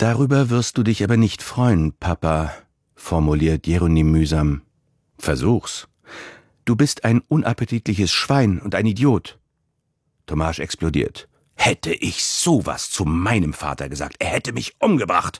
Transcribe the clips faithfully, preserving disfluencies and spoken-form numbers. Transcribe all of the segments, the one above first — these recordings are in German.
»Darüber wirst du dich aber nicht freuen, Papa«, formuliert Jeronim mühsam. »Versuch's. Du bist ein unappetitliches Schwein und ein Idiot.« Tomasz explodiert. »Hätte ich sowas zu meinem Vater gesagt, er hätte mich umgebracht!«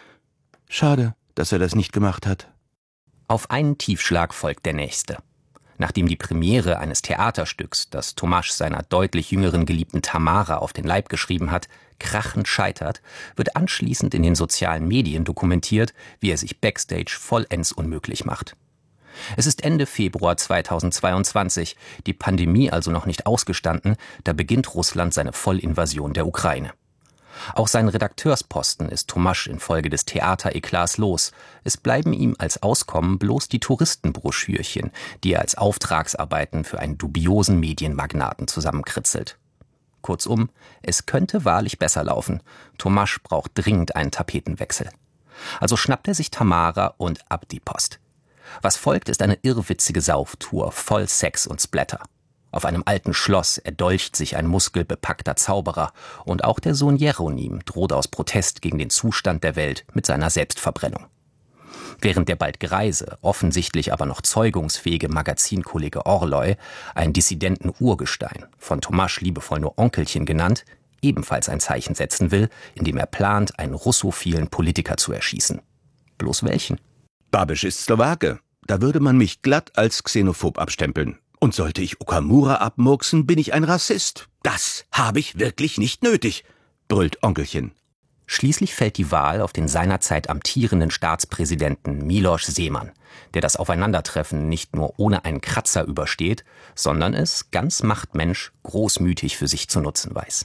Schade, dass er das nicht gemacht hat. Auf einen Tiefschlag folgt der nächste. Nachdem die Premiere eines Theaterstücks, das Tomasz seiner deutlich jüngeren Geliebten Tamara auf den Leib geschrieben hat, krachend scheitert, wird anschließend in den sozialen Medien dokumentiert, wie er sich backstage vollends unmöglich macht. Es ist Ende Februar zweitausendzweiundzwanzig, die Pandemie also noch nicht ausgestanden, da beginnt Russland seine Vollinvasion der Ukraine. Auch seinen Redakteursposten ist Tomasz infolge des Theatereklats los. Es bleiben ihm als Auskommen bloß die Touristenbroschürchen, die er als Auftragsarbeiten für einen dubiosen Medienmagnaten zusammenkritzelt. Kurzum, es könnte wahrlich besser laufen. Tomasz braucht dringend einen Tapetenwechsel. Also schnappt er sich Tamara und ab die Post. Was folgt, ist eine irrwitzige Sauftour voll Sex und Splatter. Auf einem alten Schloss erdolcht sich ein muskelbepackter Zauberer und auch der Sohn Jeronim droht aus Protest gegen den Zustand der Welt mit seiner Selbstverbrennung. Während der bald greise, offensichtlich aber noch zeugungsfähige Magazinkollege Orloi, ein Dissidenten-Urgestein, von Tomasz liebevoll nur Onkelchen genannt, ebenfalls ein Zeichen setzen will, indem er plant, einen russophilen Politiker zu erschießen. Bloß welchen? Babiš ist Slowake. Da würde man mich glatt als xenophob abstempeln. Und sollte ich Okamura abmurksen, bin ich ein Rassist. Das habe ich wirklich nicht nötig, brüllt Onkelchen. Schließlich fällt die Wahl auf den seinerzeit amtierenden Staatspräsidenten Miloš Zeman, der das Aufeinandertreffen nicht nur ohne einen Kratzer übersteht, sondern es, ganz Machtmensch, großmütig für sich zu nutzen weiß.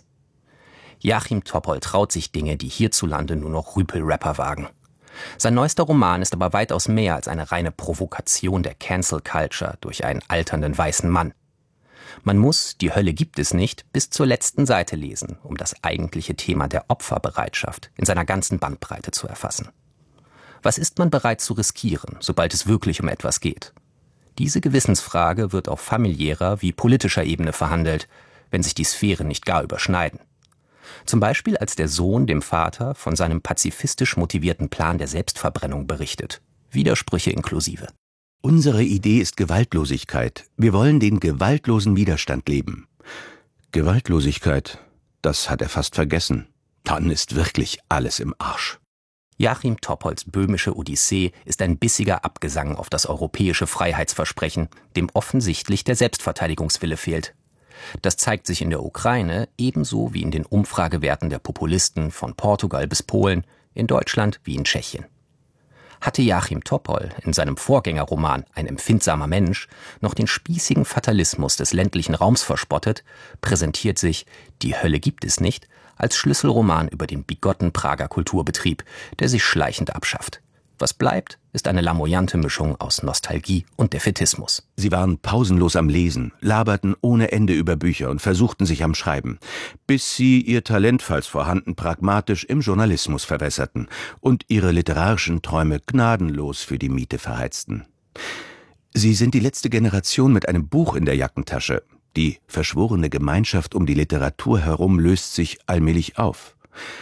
Jáchym Topol traut sich Dinge, die hierzulande nur noch Rüpel-Rapper wagen. Sein neuester Roman ist aber weitaus mehr als eine reine Provokation der Cancel Culture durch einen alternden weißen Mann. Man muss Die Hölle gibt es nicht bis zur letzten Seite lesen, um das eigentliche Thema der Opferbereitschaft in seiner ganzen Bandbreite zu erfassen. Was ist man bereit zu riskieren, sobald es wirklich um etwas geht? Diese Gewissensfrage wird auf familiärer wie politischer Ebene verhandelt, wenn sich die Sphären nicht gar überschneiden. Zum Beispiel, als der Sohn dem Vater von seinem pazifistisch motivierten Plan der Selbstverbrennung berichtet. Widersprüche inklusive. Unsere Idee ist Gewaltlosigkeit. Wir wollen den gewaltlosen Widerstand leben. Gewaltlosigkeit, das hat er fast vergessen. Dann ist wirklich alles im Arsch. Jáchym Topols böhmische Odyssee ist ein bissiger Abgesang auf das europäische Freiheitsversprechen, dem offensichtlich der Selbstverteidigungswille fehlt. Das zeigt sich in der Ukraine ebenso wie in den Umfragewerten der Populisten von Portugal bis Polen, in Deutschland wie in Tschechien. Hatte Jáchym Topol in seinem Vorgängerroman Ein empfindsamer Mensch noch den spießigen Fatalismus des ländlichen Raums verspottet, präsentiert sich Die Hölle gibt es nicht als Schlüsselroman über den bigotten Prager Kulturbetrieb, der sich schleichend abschafft. Was bleibt, ist eine lamoyante Mischung aus Nostalgie und Defätismus. Sie waren pausenlos am Lesen, laberten ohne Ende über Bücher und versuchten sich am Schreiben, bis sie ihr Talent, falls vorhanden, pragmatisch im Journalismus verwässerten und ihre literarischen Träume gnadenlos für die Miete verheizten. Sie sind die letzte Generation mit einem Buch in der Jackentasche. Die verschworene Gemeinschaft um die Literatur herum löst sich allmählich auf.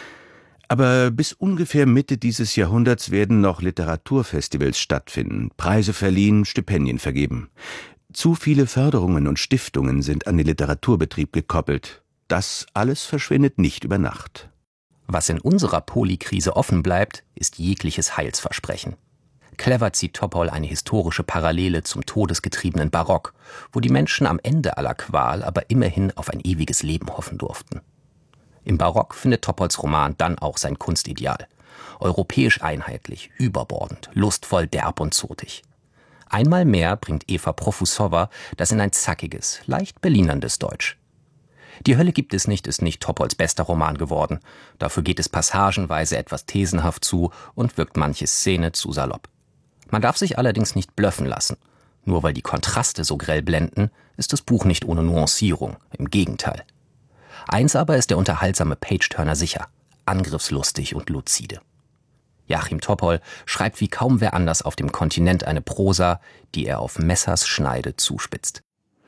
Aber bis ungefähr Mitte dieses Jahrhunderts werden noch Literaturfestivals stattfinden, Preise verliehen, Stipendien vergeben. Zu viele Förderungen und Stiftungen sind an den Literaturbetrieb gekoppelt. Das alles verschwindet nicht über Nacht. Was in unserer Polykrise offen bleibt, ist jegliches Heilsversprechen. Clever zieht Topol eine historische Parallele zum todesgetriebenen Barock, wo die Menschen am Ende aller Qual aber immerhin auf ein ewiges Leben hoffen durften. Im Barock findet Topols Roman dann auch sein Kunstideal. Europäisch einheitlich, überbordend, lustvoll, derb und zotig. Einmal mehr bringt Eva Profusova das in ein zackiges, leicht berlinerndes Deutsch. Die Hölle gibt es nicht ist nicht Topols bester Roman geworden. Dafür geht es passagenweise etwas thesenhaft zu und wirkt manche Szene zu salopp. Man darf sich allerdings nicht blöffen lassen. Nur weil die Kontraste so grell blenden, ist das Buch nicht ohne Nuancierung, im Gegenteil. Eins aber ist der unterhaltsame Page-Turner sicher, angriffslustig und luzide. Jáchym Topol schreibt wie kaum wer anders auf dem Kontinent eine Prosa, die er auf Messers Schneide zuspitzt.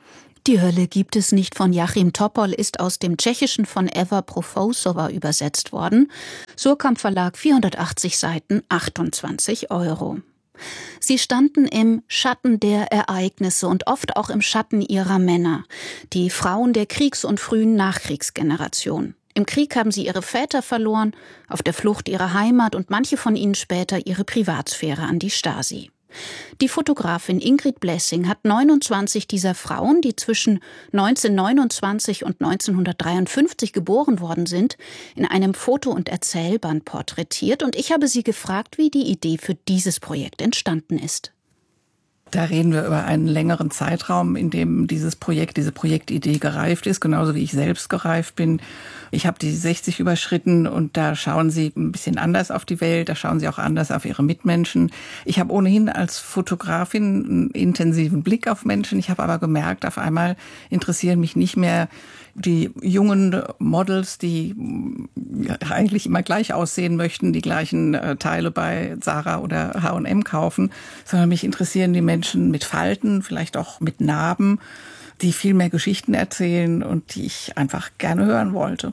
Die Hölle gibt es nicht von Jachim Topol ist aus dem Tschechischen von Eva Profosova übersetzt worden. Surkamp Verlag, vierhundertachtzig Seiten, achtundzwanzig Euro. Sie standen im Schatten der Ereignisse und oft auch im Schatten ihrer Männer, die Frauen der Kriegs- und frühen Nachkriegsgeneration. Im Krieg haben sie ihre Väter verloren, auf der Flucht ihre Heimat und manche von ihnen später ihre Privatsphäre an die Stasi. Die Fotografin Ingrid Blessing hat neunundzwanzig dieser Frauen, die zwischen neunzehnhundertneunundzwanzig und neunzehnhundertdreiundfünfzig geboren worden sind, in einem Foto- und Erzählband porträtiert, und ich habe sie gefragt, wie die Idee für dieses Projekt entstanden ist. Da reden wir über einen längeren Zeitraum, in dem dieses Projekt, diese Projektidee gereift ist, genauso wie ich selbst gereift bin. Ich habe die sechzig überschritten und da schauen sie ein bisschen anders auf die Welt, da schauen sie auch anders auf ihre Mitmenschen. Ich habe ohnehin als Fotografin einen intensiven Blick auf Menschen. Ich habe aber gemerkt, auf einmal interessieren mich nicht mehr die jungen Models, die eigentlich immer gleich aussehen möchten, die gleichen Teile bei Zara oder H und M kaufen, sondern mich interessieren die Menschen mit Falten, vielleicht auch mit Narben, die viel mehr Geschichten erzählen und die ich einfach gerne hören wollte.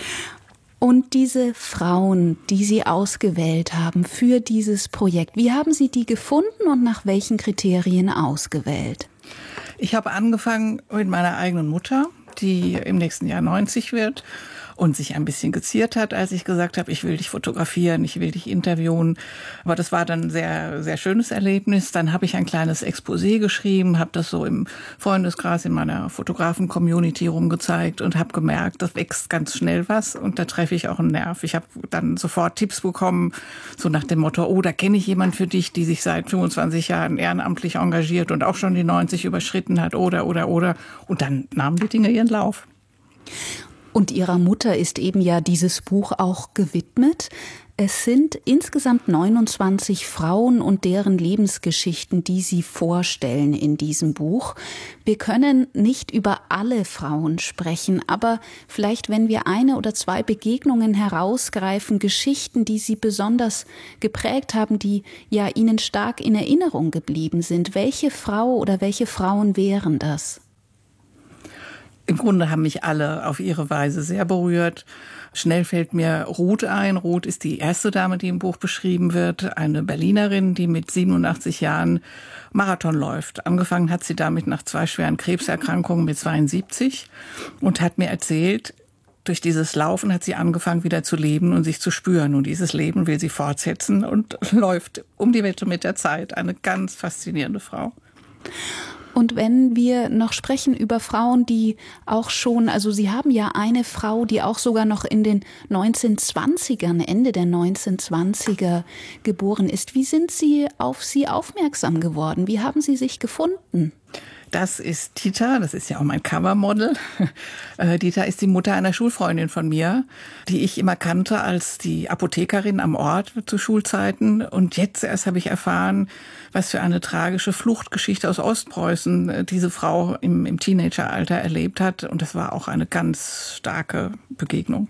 Und diese Frauen, die Sie ausgewählt haben für dieses Projekt, wie haben Sie die gefunden und nach welchen Kriterien ausgewählt? Ich habe angefangen mit meiner eigenen Mutter, die im nächsten Jahr neunzig wird und sich ein bisschen geziert hat, als ich gesagt habe, ich will dich fotografieren, ich will dich interviewen. Aber das war dann ein sehr, sehr schönes Erlebnis. Dann habe ich ein kleines Exposé geschrieben, habe das so im Freundeskreis in meiner Fotografen-Community rumgezeigt und habe gemerkt, das wächst ganz schnell was und da treffe ich auch einen Nerv. Ich habe dann sofort Tipps bekommen, so nach dem Motto, oh, da kenne ich jemand für dich, die sich seit fünfundzwanzig Jahren ehrenamtlich engagiert und auch schon die neunzig überschritten hat, oder, oder, oder. Und dann nahmen die Dinge ihren Lauf. Und Ihrer Mutter ist eben ja dieses Buch auch gewidmet. Es sind insgesamt neunundzwanzig Frauen und deren Lebensgeschichten, die Sie vorstellen in diesem Buch. Wir können nicht über alle Frauen sprechen, aber vielleicht, wenn wir eine oder zwei Begegnungen herausgreifen, Geschichten, die Sie besonders geprägt haben, die ja Ihnen stark in Erinnerung geblieben sind. Welche Frau oder welche Frauen wären das? Im Grunde haben mich alle auf ihre Weise sehr berührt. Schnell fällt mir Ruth ein. Ruth ist die erste Dame, die im Buch beschrieben wird. Eine Berlinerin, die mit siebenundachtzig Jahren Marathon läuft. Angefangen hat sie damit nach zwei schweren Krebserkrankungen mit zweiundsiebzig und hat mir erzählt, durch dieses Laufen hat sie angefangen, wieder zu leben und sich zu spüren. Und dieses Leben will sie fortsetzen und läuft um die Wette mit der Zeit. Eine ganz faszinierende Frau. Und wenn wir noch sprechen über Frauen, die auch schon, also Sie haben ja eine Frau, die auch sogar noch in den neunzehnhundertzwanzigern, Ende der neunzehnhundertzwanziger geboren ist. Wie sind Sie auf sie aufmerksam geworden? Wie haben Sie sich gefunden? Das ist Dita, das ist ja auch mein Covermodel. Äh, Dita ist die Mutter einer Schulfreundin von mir, die ich immer kannte als die Apothekerin am Ort zu Schulzeiten. Und jetzt erst habe ich erfahren, was für eine tragische Fluchtgeschichte aus Ostpreußen diese Frau im, im Teenageralter erlebt hat. Und das war auch eine ganz starke Begegnung.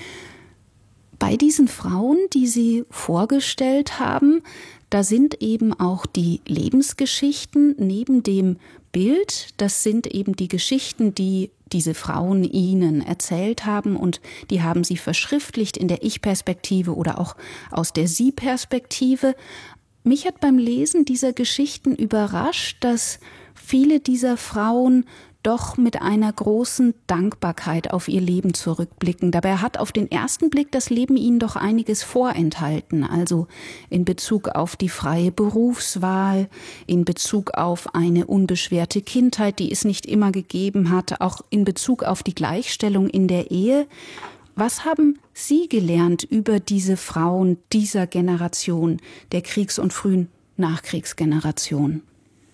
Bei diesen Frauen, die Sie vorgestellt haben, da sind eben auch die Lebensgeschichten neben dem Bild. Das sind eben die Geschichten, die diese Frauen Ihnen erzählt haben, und die haben Sie verschriftlicht in der Ich-Perspektive oder auch aus der Sie-Perspektive. Mich hat beim Lesen dieser Geschichten überrascht, dass viele dieser Frauen doch mit einer großen Dankbarkeit auf ihr Leben zurückblicken. Dabei hat auf den ersten Blick das Leben ihnen doch einiges vorenthalten. Also in Bezug auf die freie Berufswahl, in Bezug auf eine unbeschwerte Kindheit, die es nicht immer gegeben hat, auch in Bezug auf die Gleichstellung in der Ehe. Was haben Sie gelernt über diese Frauen dieser Generation, der Kriegs- und frühen Nachkriegsgeneration?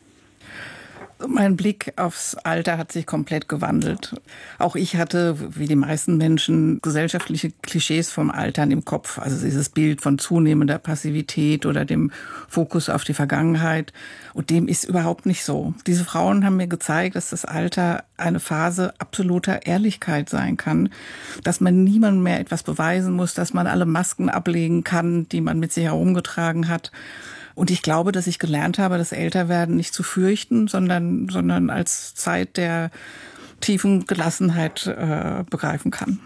Mein Blick aufs Alter hat sich komplett gewandelt. Auch ich hatte, wie die meisten Menschen, gesellschaftliche Klischees vom Altern im Kopf. Also dieses Bild von zunehmender Passivität oder dem Fokus auf die Vergangenheit. Und dem ist überhaupt nicht so. Diese Frauen haben mir gezeigt, dass das Alter eine Phase absoluter Ehrlichkeit sein kann. Dass man niemandem mehr etwas beweisen muss, dass man alle Masken ablegen kann, die man mit sich herumgetragen hat. Und ich glaube, dass ich gelernt habe, das Älterwerden nicht zu fürchten, sondern, sondern als Zeit der tiefen Gelassenheit äh, begreifen kann.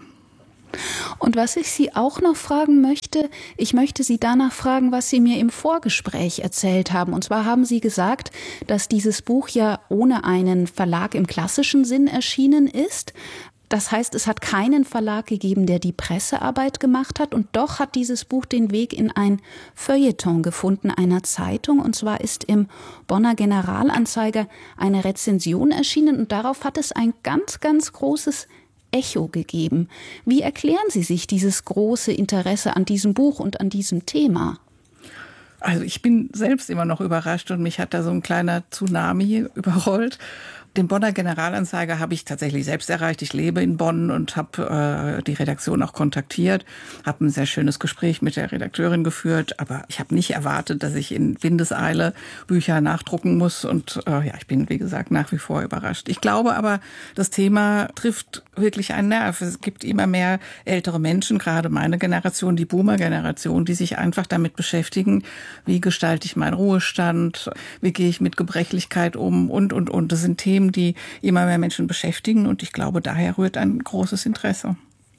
Und was ich Sie auch noch fragen möchte, ich möchte Sie danach fragen, was Sie mir im Vorgespräch erzählt haben. Und zwar haben Sie gesagt, dass dieses Buch ja ohne einen Verlag im klassischen Sinn erschienen ist. Das heißt, es hat keinen Verlag gegeben, der die Pressearbeit gemacht hat. Und doch hat dieses Buch den Weg in ein Feuilleton gefunden, einer Zeitung. Und zwar ist im Bonner Generalanzeiger eine Rezension erschienen. Und darauf hat es ein ganz, ganz großes Echo gegeben. Wie erklären Sie sich dieses große Interesse an diesem Buch und an diesem Thema? Also ich bin selbst immer noch überrascht und mich hat da so ein kleiner Tsunami überrollt. Den Bonner Generalanzeiger habe ich tatsächlich selbst erreicht. Ich lebe in Bonn und habe äh, die Redaktion auch kontaktiert, habe ein sehr schönes Gespräch mit der Redakteurin geführt, aber ich habe nicht erwartet, dass ich in Windeseile Bücher nachdrucken muss und äh, ja, ich bin, wie gesagt, nach wie vor überrascht. Ich glaube aber, das Thema trifft wirklich einen Nerv. Es gibt immer mehr ältere Menschen, gerade meine Generation, die Boomer-Generation, die sich einfach damit beschäftigen, wie gestalte ich meinen Ruhestand, wie gehe ich mit Gebrechlichkeit um und, und, und. Das sind Themen, die immer mehr Menschen beschäftigen und ich glaube, daher rührt ein großes Interesse.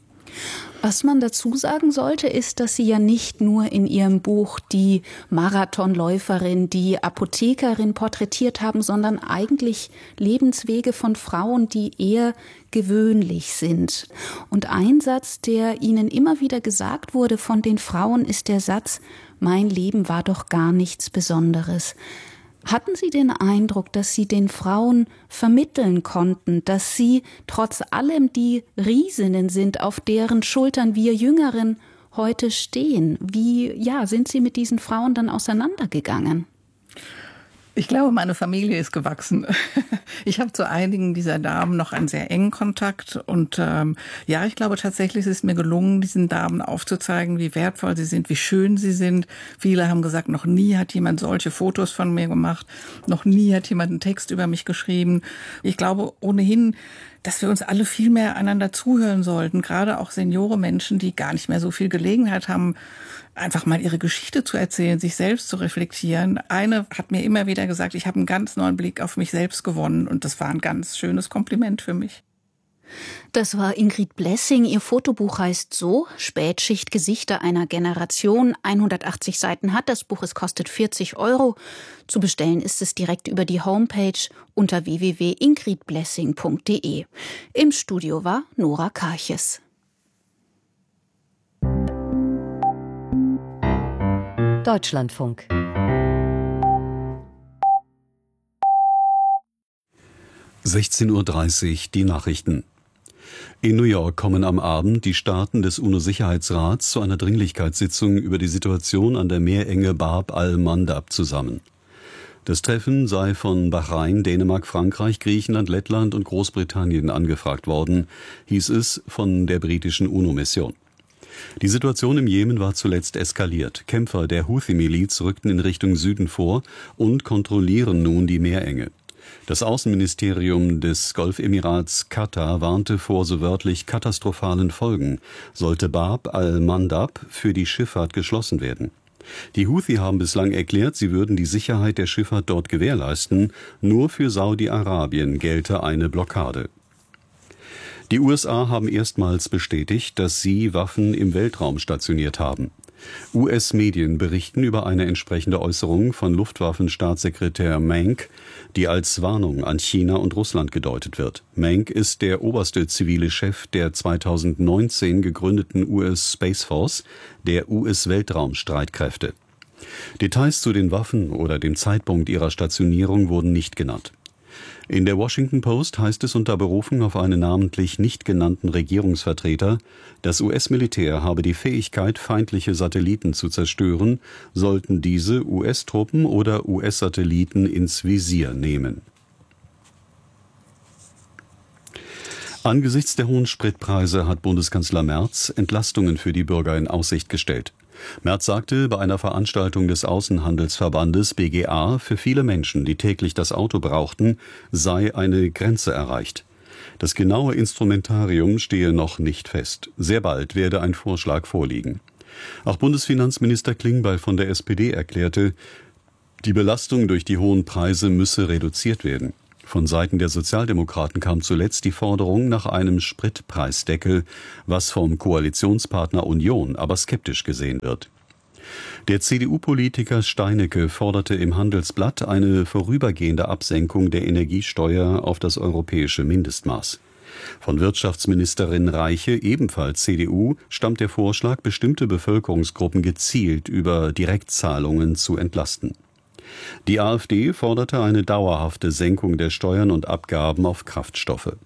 Was man dazu sagen sollte, ist, dass Sie ja nicht nur in Ihrem Buch die Marathonläuferin, die Apothekerin porträtiert haben, sondern eigentlich Lebenswege von Frauen, die eher gewöhnlich sind. Und ein Satz, der Ihnen immer wieder gesagt wurde von den Frauen, ist der Satz: Mein Leben war doch gar nichts Besonderes. Hatten Sie den Eindruck, dass Sie den Frauen vermitteln konnten, dass sie trotz allem die Riesinnen sind, auf deren Schultern wir Jüngeren heute stehen? Wie, ja, sind Sie mit diesen Frauen dann auseinandergegangen? Ich glaube, meine Familie ist gewachsen. Ich habe zu einigen dieser Damen noch einen sehr engen Kontakt. Und ähm, ja, ich glaube tatsächlich, es ist mir gelungen, diesen Damen aufzuzeigen, wie wertvoll sie sind, wie schön sie sind. Viele haben gesagt, noch nie hat jemand solche Fotos von mir gemacht. Noch nie hat jemand einen Text über mich geschrieben. Ich glaube ohnehin, dass wir uns alle viel mehr einander zuhören sollten. Gerade auch seniore Menschen, die gar nicht mehr so viel Gelegenheit haben, einfach mal ihre Geschichte zu erzählen, sich selbst zu reflektieren. Eine hat mir immer wieder gesagt, ich habe einen ganz neuen Blick auf mich selbst gewonnen und das war ein ganz schönes Kompliment für mich. Das war Ingrid Blessing. Ihr Fotobuch heißt so: Spätschicht Gesichter einer Generation. hundertachtzig Seiten hat das Buch. Es kostet vierzig Euro. Zu bestellen ist es direkt über die Homepage unter w w w punkt ingrid blessing punkt d e. Im Studio war Nora Karches. Deutschlandfunk. sechzehn Uhr dreißig, die Nachrichten. In New York kommen am Abend die Staaten des UNO-Sicherheitsrats zu einer Dringlichkeitssitzung über die Situation an der Meerenge Bab al-Mandab zusammen. Das Treffen sei von Bahrain, Dänemark, Frankreich, Griechenland, Lettland und Großbritannien angefragt worden, hieß es von der britischen UNO-Mission. Die Situation im Jemen war zuletzt eskaliert. Kämpfer der Houthi-Miliz rückten in Richtung Süden vor und kontrollieren nun die Meerenge. Das Außenministerium des Golfemirats Katar warnte vor so wörtlich katastrophalen Folgen, sollte Bab al-Mandab für die Schifffahrt geschlossen werden. Die Houthi haben bislang erklärt, sie würden die Sicherheit der Schifffahrt dort gewährleisten, nur für Saudi-Arabien gelte eine Blockade. Die U S A haben erstmals bestätigt, dass sie Waffen im Weltraum stationiert haben. U S-Medien berichten über eine entsprechende Äußerung von Luftwaffenstaatssekretär Mank, die als Warnung an China und Russland gedeutet wird. Mank ist der oberste zivile Chef der zweitausendneunzehn gegründeten U S Space Force, der U S-Weltraumstreitkräfte. Details zu den Waffen oder dem Zeitpunkt ihrer Stationierung wurden nicht genannt. In der Washington Post heißt es unter Berufung auf einen namentlich nicht genannten Regierungsvertreter, das U S-Militär habe die Fähigkeit, feindliche Satelliten zu zerstören, sollten diese U S-Truppen oder U S-Satelliten ins Visier nehmen. Angesichts der hohen Spritpreise hat Bundeskanzler Merz Entlastungen für die Bürger in Aussicht gestellt. Merz sagte bei einer Veranstaltung des Außenhandelsverbandes B G A, für viele Menschen, die täglich das Auto brauchten, sei eine Grenze erreicht. Das genaue Instrumentarium stehe noch nicht fest. Sehr bald werde ein Vorschlag vorliegen. Auch Bundesfinanzminister Klingbeil von der S P D erklärte, Die Belastung durch die hohen Preise müsse reduziert werden. Von Seiten der Sozialdemokraten kam zuletzt die Forderung nach einem Spritpreisdeckel, was vom Koalitionspartner Union aber skeptisch gesehen wird. Der C D U-Politiker Steinecke forderte im Handelsblatt eine vorübergehende Absenkung der Energiesteuer auf das europäische Mindestmaß. Von Wirtschaftsministerin Reiche, ebenfalls C D U, stammt der Vorschlag, bestimmte Bevölkerungsgruppen gezielt über Direktzahlungen zu entlasten. Die AfD forderte eine dauerhafte Senkung der Steuern und Abgaben auf Kraftstoffe.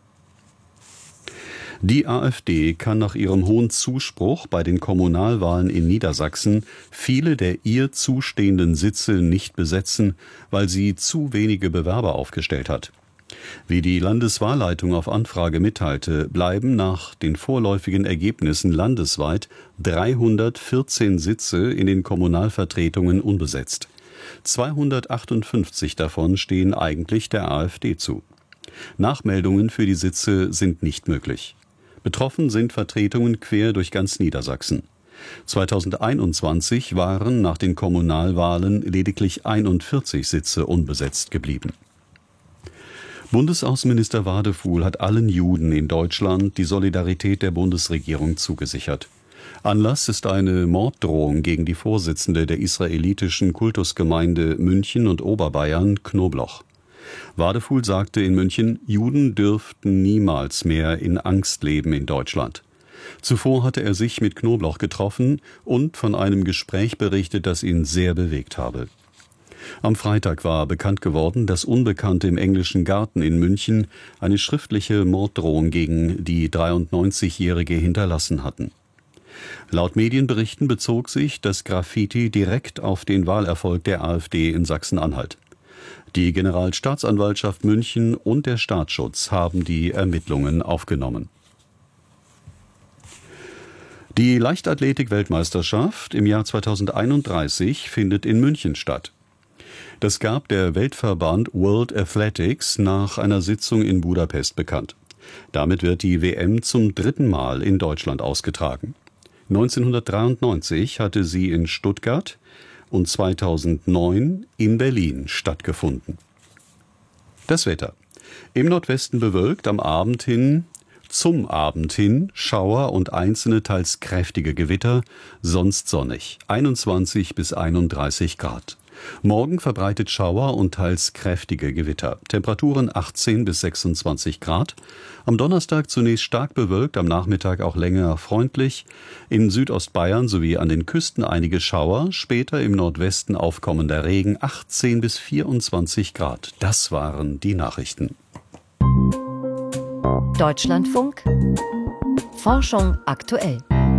Die AfD kann nach ihrem hohen Zuspruch bei den Kommunalwahlen in Niedersachsen viele der ihr zustehenden Sitze nicht besetzen, weil sie zu wenige Bewerber aufgestellt hat. Wie die Landeswahlleitung auf Anfrage mitteilte, bleiben nach den vorläufigen Ergebnissen landesweit dreihundertvierzehn Sitze in den Kommunalvertretungen unbesetzt. zweihundertachtundfünfzig davon stehen eigentlich der AfD zu. Nachmeldungen für die Sitze sind nicht möglich. Betroffen sind Vertretungen quer durch ganz Niedersachsen. zweitausendeinundzwanzig waren nach den Kommunalwahlen lediglich einundvierzig Sitze unbesetzt geblieben. Bundesaußenminister Wadefuhl hat allen Juden in Deutschland die Solidarität der Bundesregierung zugesichert. Anlass ist eine Morddrohung gegen die Vorsitzende der israelitischen Kultusgemeinde München und Oberbayern, Knobloch. Wadefuhl sagte in München, Juden dürften niemals mehr in Angst leben in Deutschland. Zuvor hatte er sich mit Knobloch getroffen und von einem Gespräch berichtet, das ihn sehr bewegt habe. Am Freitag war bekannt geworden, dass Unbekannte im Englischen Garten in München eine schriftliche Morddrohung gegen die dreiundneunzigjährige hinterlassen hatten. Laut Medienberichten bezog sich das Graffiti direkt auf den Wahlerfolg der AfD in Sachsen-Anhalt. Die Generalstaatsanwaltschaft München und der Staatsschutz haben die Ermittlungen aufgenommen. Die Leichtathletik-Weltmeisterschaft im Jahr zweitausendeinunddreißig findet in München statt. Das gab der Weltverband World Athletics nach einer Sitzung in Budapest bekannt. Damit wird die W M zum dritten Mal in Deutschland ausgetragen. neunzehnhundertdreiundneunzig hatte sie in Stuttgart und zweitausendneun in Berlin stattgefunden. Das Wetter. Im Nordwesten bewölkt, am Abend hin, zum Abend hin Schauer und einzelne teils kräftige Gewitter, sonst sonnig, einundzwanzig bis einunddreißig Grad. Morgen verbreitet Schauer und teils kräftige Gewitter. Temperaturen achtzehn bis sechsundzwanzig Grad. Am Donnerstag zunächst stark bewölkt, am Nachmittag auch länger freundlich. In Südostbayern sowie an den Küsten einige Schauer, später im Nordwesten aufkommender Regen, achtzehn bis vierundzwanzig Grad. Das waren die Nachrichten. Deutschlandfunk. Forschung aktuell.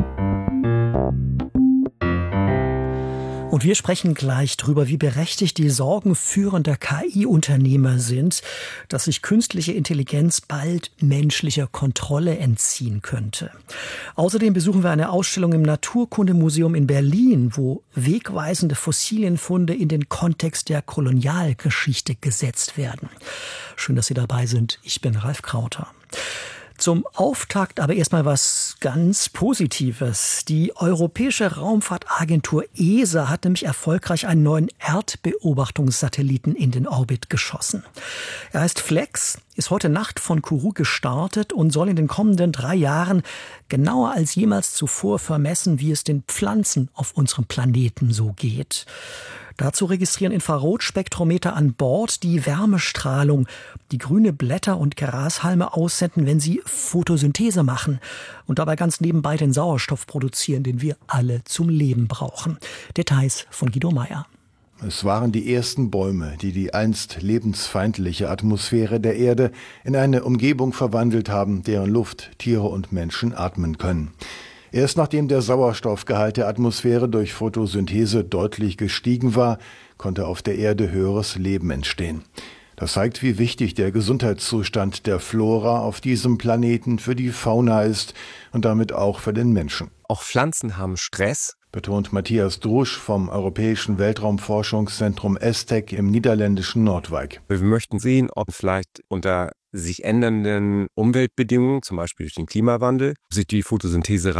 Und wir sprechen gleich darüber, wie berechtigt die Sorgen führender K I-Unternehmer sind, dass sich künstliche Intelligenz bald menschlicher Kontrolle entziehen könnte. Außerdem besuchen wir eine Ausstellung im Naturkundemuseum in Berlin, wo wegweisende Fossilienfunde in den Kontext der Kolonialgeschichte gesetzt werden. Schön, dass Sie dabei sind. Ich bin Ralf Krauter. Zum Auftakt aber erstmal was ganz Positives. Die Europäische Raumfahrtagentur E S A hat nämlich erfolgreich einen neuen Erdbeobachtungssatelliten in den Orbit geschossen. Er heißt Flex, ist heute Nacht von Kourou gestartet und soll in den kommenden drei Jahren genauer als jemals zuvor vermessen, wie es den Pflanzen auf unserem Planeten so geht. Dazu registrieren Infrarotspektrometer an Bord die Wärmestrahlung, die grüne Blätter und Grashalme aussenden, wenn sie Photosynthese machen und dabei ganz nebenbei den Sauerstoff produzieren, den wir alle zum Leben brauchen. Details von Guido Meyer. Es waren die ersten Bäume, die die einst lebensfeindliche Atmosphäre der Erde in eine Umgebung verwandelt haben, deren Luft Tiere und Menschen atmen können. Erst nachdem der Sauerstoffgehalt der Atmosphäre durch Photosynthese deutlich gestiegen war, konnte auf der Erde höheres Leben entstehen. Das zeigt, wie wichtig der Gesundheitszustand der Flora auf diesem Planeten für die Fauna ist und damit auch für den Menschen. Auch Pflanzen haben Stress, betont Matthias Drusch vom Europäischen Weltraumforschungszentrum ESTEC im niederländischen Nordwijk. Wir möchten sehen, ob vielleicht unter sich ändernden Umweltbedingungen, zum Beispiel durch den Klimawandel, sich die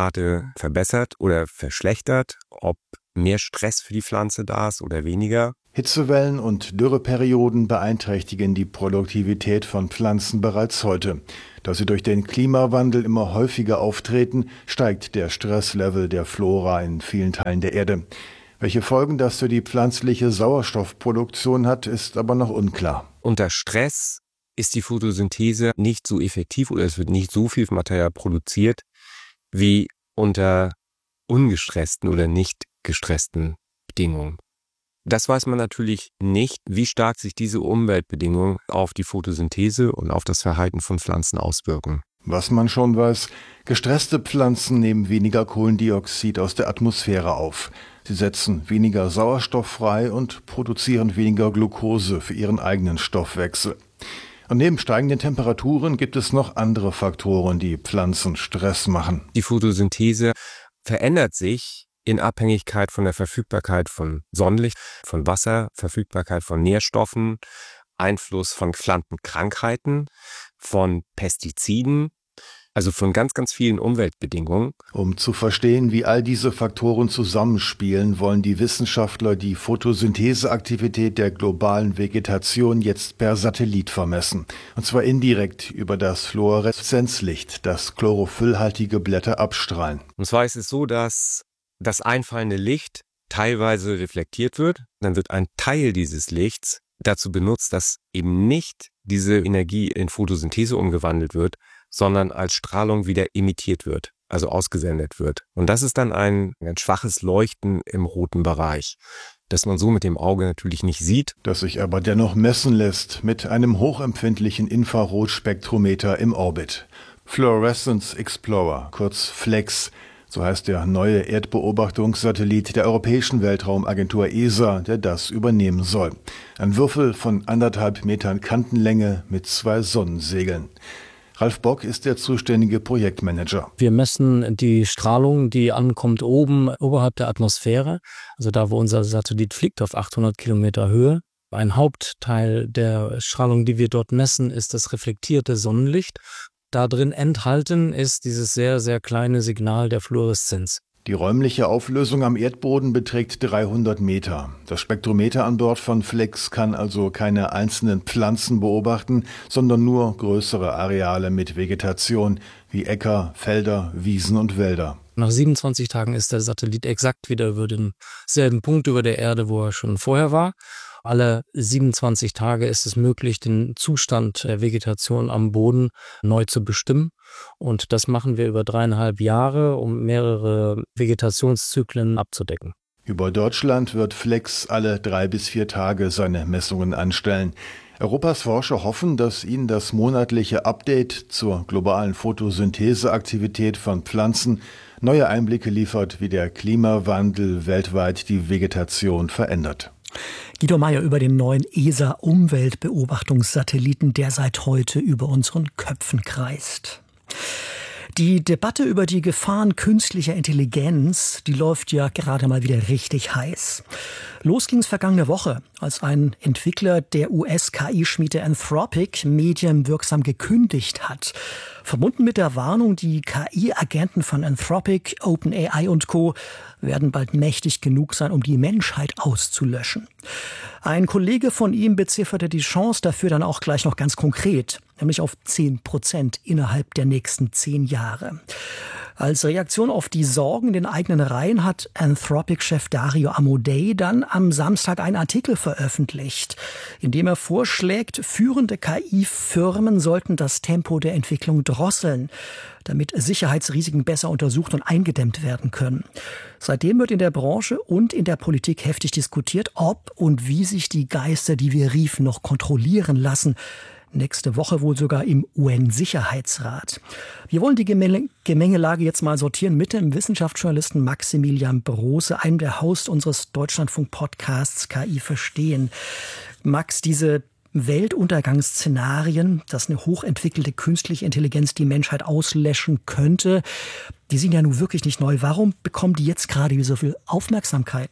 Photosyntheserate verbessert oder verschlechtert, ob mehr Stress für die Pflanze da ist oder weniger. Hitzewellen und Dürreperioden beeinträchtigen die Produktivität von Pflanzen bereits heute. Da sie durch den Klimawandel immer häufiger auftreten, steigt der Stresslevel der Flora in vielen Teilen der Erde. Welche Folgen das für die pflanzliche Sauerstoffproduktion hat, ist aber noch unklar. Unter Stress ist die Photosynthese nicht so effektiv oder es wird nicht so viel Material produziert wie unter ungestressten oder nicht gestressten Bedingungen. Das weiß man natürlich nicht, wie stark sich diese Umweltbedingungen auf die Photosynthese und auf das Verhalten von Pflanzen auswirken. Was man schon weiß, gestresste Pflanzen nehmen weniger Kohlendioxid aus der Atmosphäre auf. Sie setzen weniger Sauerstoff frei und produzieren weniger Glucose für ihren eigenen Stoffwechsel. Und neben steigenden Temperaturen gibt es noch andere Faktoren, die Pflanzen Stress machen. Die Photosynthese verändert sich in Abhängigkeit von der Verfügbarkeit von Sonnenlicht, von Wasser, Verfügbarkeit von Nährstoffen, Einfluss von Pflanzenkrankheiten, von Pestiziden, also von ganz, ganz vielen Umweltbedingungen. Um zu verstehen, wie all diese Faktoren zusammenspielen, wollen die Wissenschaftler die Photosyntheseaktivität der globalen Vegetation jetzt per Satellit vermessen. Und zwar indirekt über das Fluoreszenzlicht, das chlorophyllhaltige Blätter abstrahlen. Und zwar ist es so, dass das einfallende Licht teilweise reflektiert wird. Dann wird ein Teil dieses Lichts dazu benutzt, dass eben nicht diese Energie in Photosynthese umgewandelt wird, sondern als Strahlung wieder emittiert wird, also ausgesendet wird. Und das ist dann ein, ein schwaches Leuchten im roten Bereich, das man so mit dem Auge natürlich nicht sieht. Das sich aber dennoch messen lässt mit einem hochempfindlichen Infrarotspektrometer im Orbit. Fluorescence Explorer, kurz FLEX, so heißt der neue Erdbeobachtungssatellit der Europäischen Weltraumagentur E S A, der das übernehmen soll. Ein Würfel von anderthalb Metern Kantenlänge mit zwei Sonnensegeln. Ralf Bock ist der zuständige Projektmanager. Wir messen die Strahlung, die ankommt oben oberhalb der Atmosphäre, also da, wo unser Satellit fliegt, auf achthundert Kilometer Höhe. Ein Hauptteil der Strahlung, die wir dort messen, ist das reflektierte Sonnenlicht. Da drin enthalten ist dieses sehr, sehr kleine Signal der Fluoreszenz. Die räumliche Auflösung am Erdboden beträgt dreihundert Meter. Das Spektrometer an Bord von FLEX kann also keine einzelnen Pflanzen beobachten, sondern nur größere Areale mit Vegetation wie Äcker, Felder, Wiesen und Wälder. Nach siebenundzwanzig Tagen ist der Satellit exakt wieder über denselben Punkt über der Erde, wo er schon vorher war. Alle siebenundzwanzig Tage ist es möglich, den Zustand der Vegetation am Boden neu zu bestimmen. Und das machen wir über dreieinhalb Jahre, um mehrere Vegetationszyklen abzudecken. Über Deutschland wird FLEX alle drei bis vier Tage seine Messungen anstellen. Europas Forscher hoffen, dass ihnen das monatliche Update zur globalen Photosyntheseaktivität von Pflanzen neue Einblicke liefert, wie der Klimawandel weltweit die Vegetation verändert. Guido Meyer über den neuen E S A-Umweltbeobachtungssatelliten, der seit heute über unseren Köpfen kreist. Die Debatte über die Gefahren künstlicher Intelligenz, die läuft ja gerade mal wieder richtig heiß. Los ging es vergangene Woche, als ein Entwickler der U S-K I-Schmiede Anthropic medienwirksam gekündigt hat. Verbunden mit der Warnung, die K I-Agenten von Anthropic, OpenAI und Co. werden bald mächtig genug sein, um die Menschheit auszulöschen. Ein Kollege von ihm bezifferte die Chance dafür dann auch gleich noch ganz konkret, nämlich auf zehn Prozent innerhalb der nächsten zehn Jahre. Als Reaktion auf die Sorgen in den eigenen Reihen hat Anthropic-Chef Dario Amodei dann am Samstag einen Artikel veröffentlicht, in dem er vorschlägt, führende K I-Firmen sollten das Tempo der Entwicklung drosseln, damit Sicherheitsrisiken besser untersucht und eingedämmt werden können. Seitdem wird in der Branche und in der Politik heftig diskutiert, ob und wie sich die Geister, die wir riefen, noch kontrollieren lassen. Nächste Woche wohl sogar im U N-Sicherheitsrat. Wir wollen die Gemenge- Gemengelage jetzt mal sortieren mit dem Wissenschaftsjournalisten Maximilian Brose, einem der Hosts unseres Deutschlandfunk-Podcasts K I verstehen. Max, diese Weltuntergangsszenarien, dass eine hochentwickelte künstliche Intelligenz die Menschheit auslöschen könnte, die sind ja nun wirklich nicht neu. Warum bekommen die jetzt gerade so viel Aufmerksamkeit?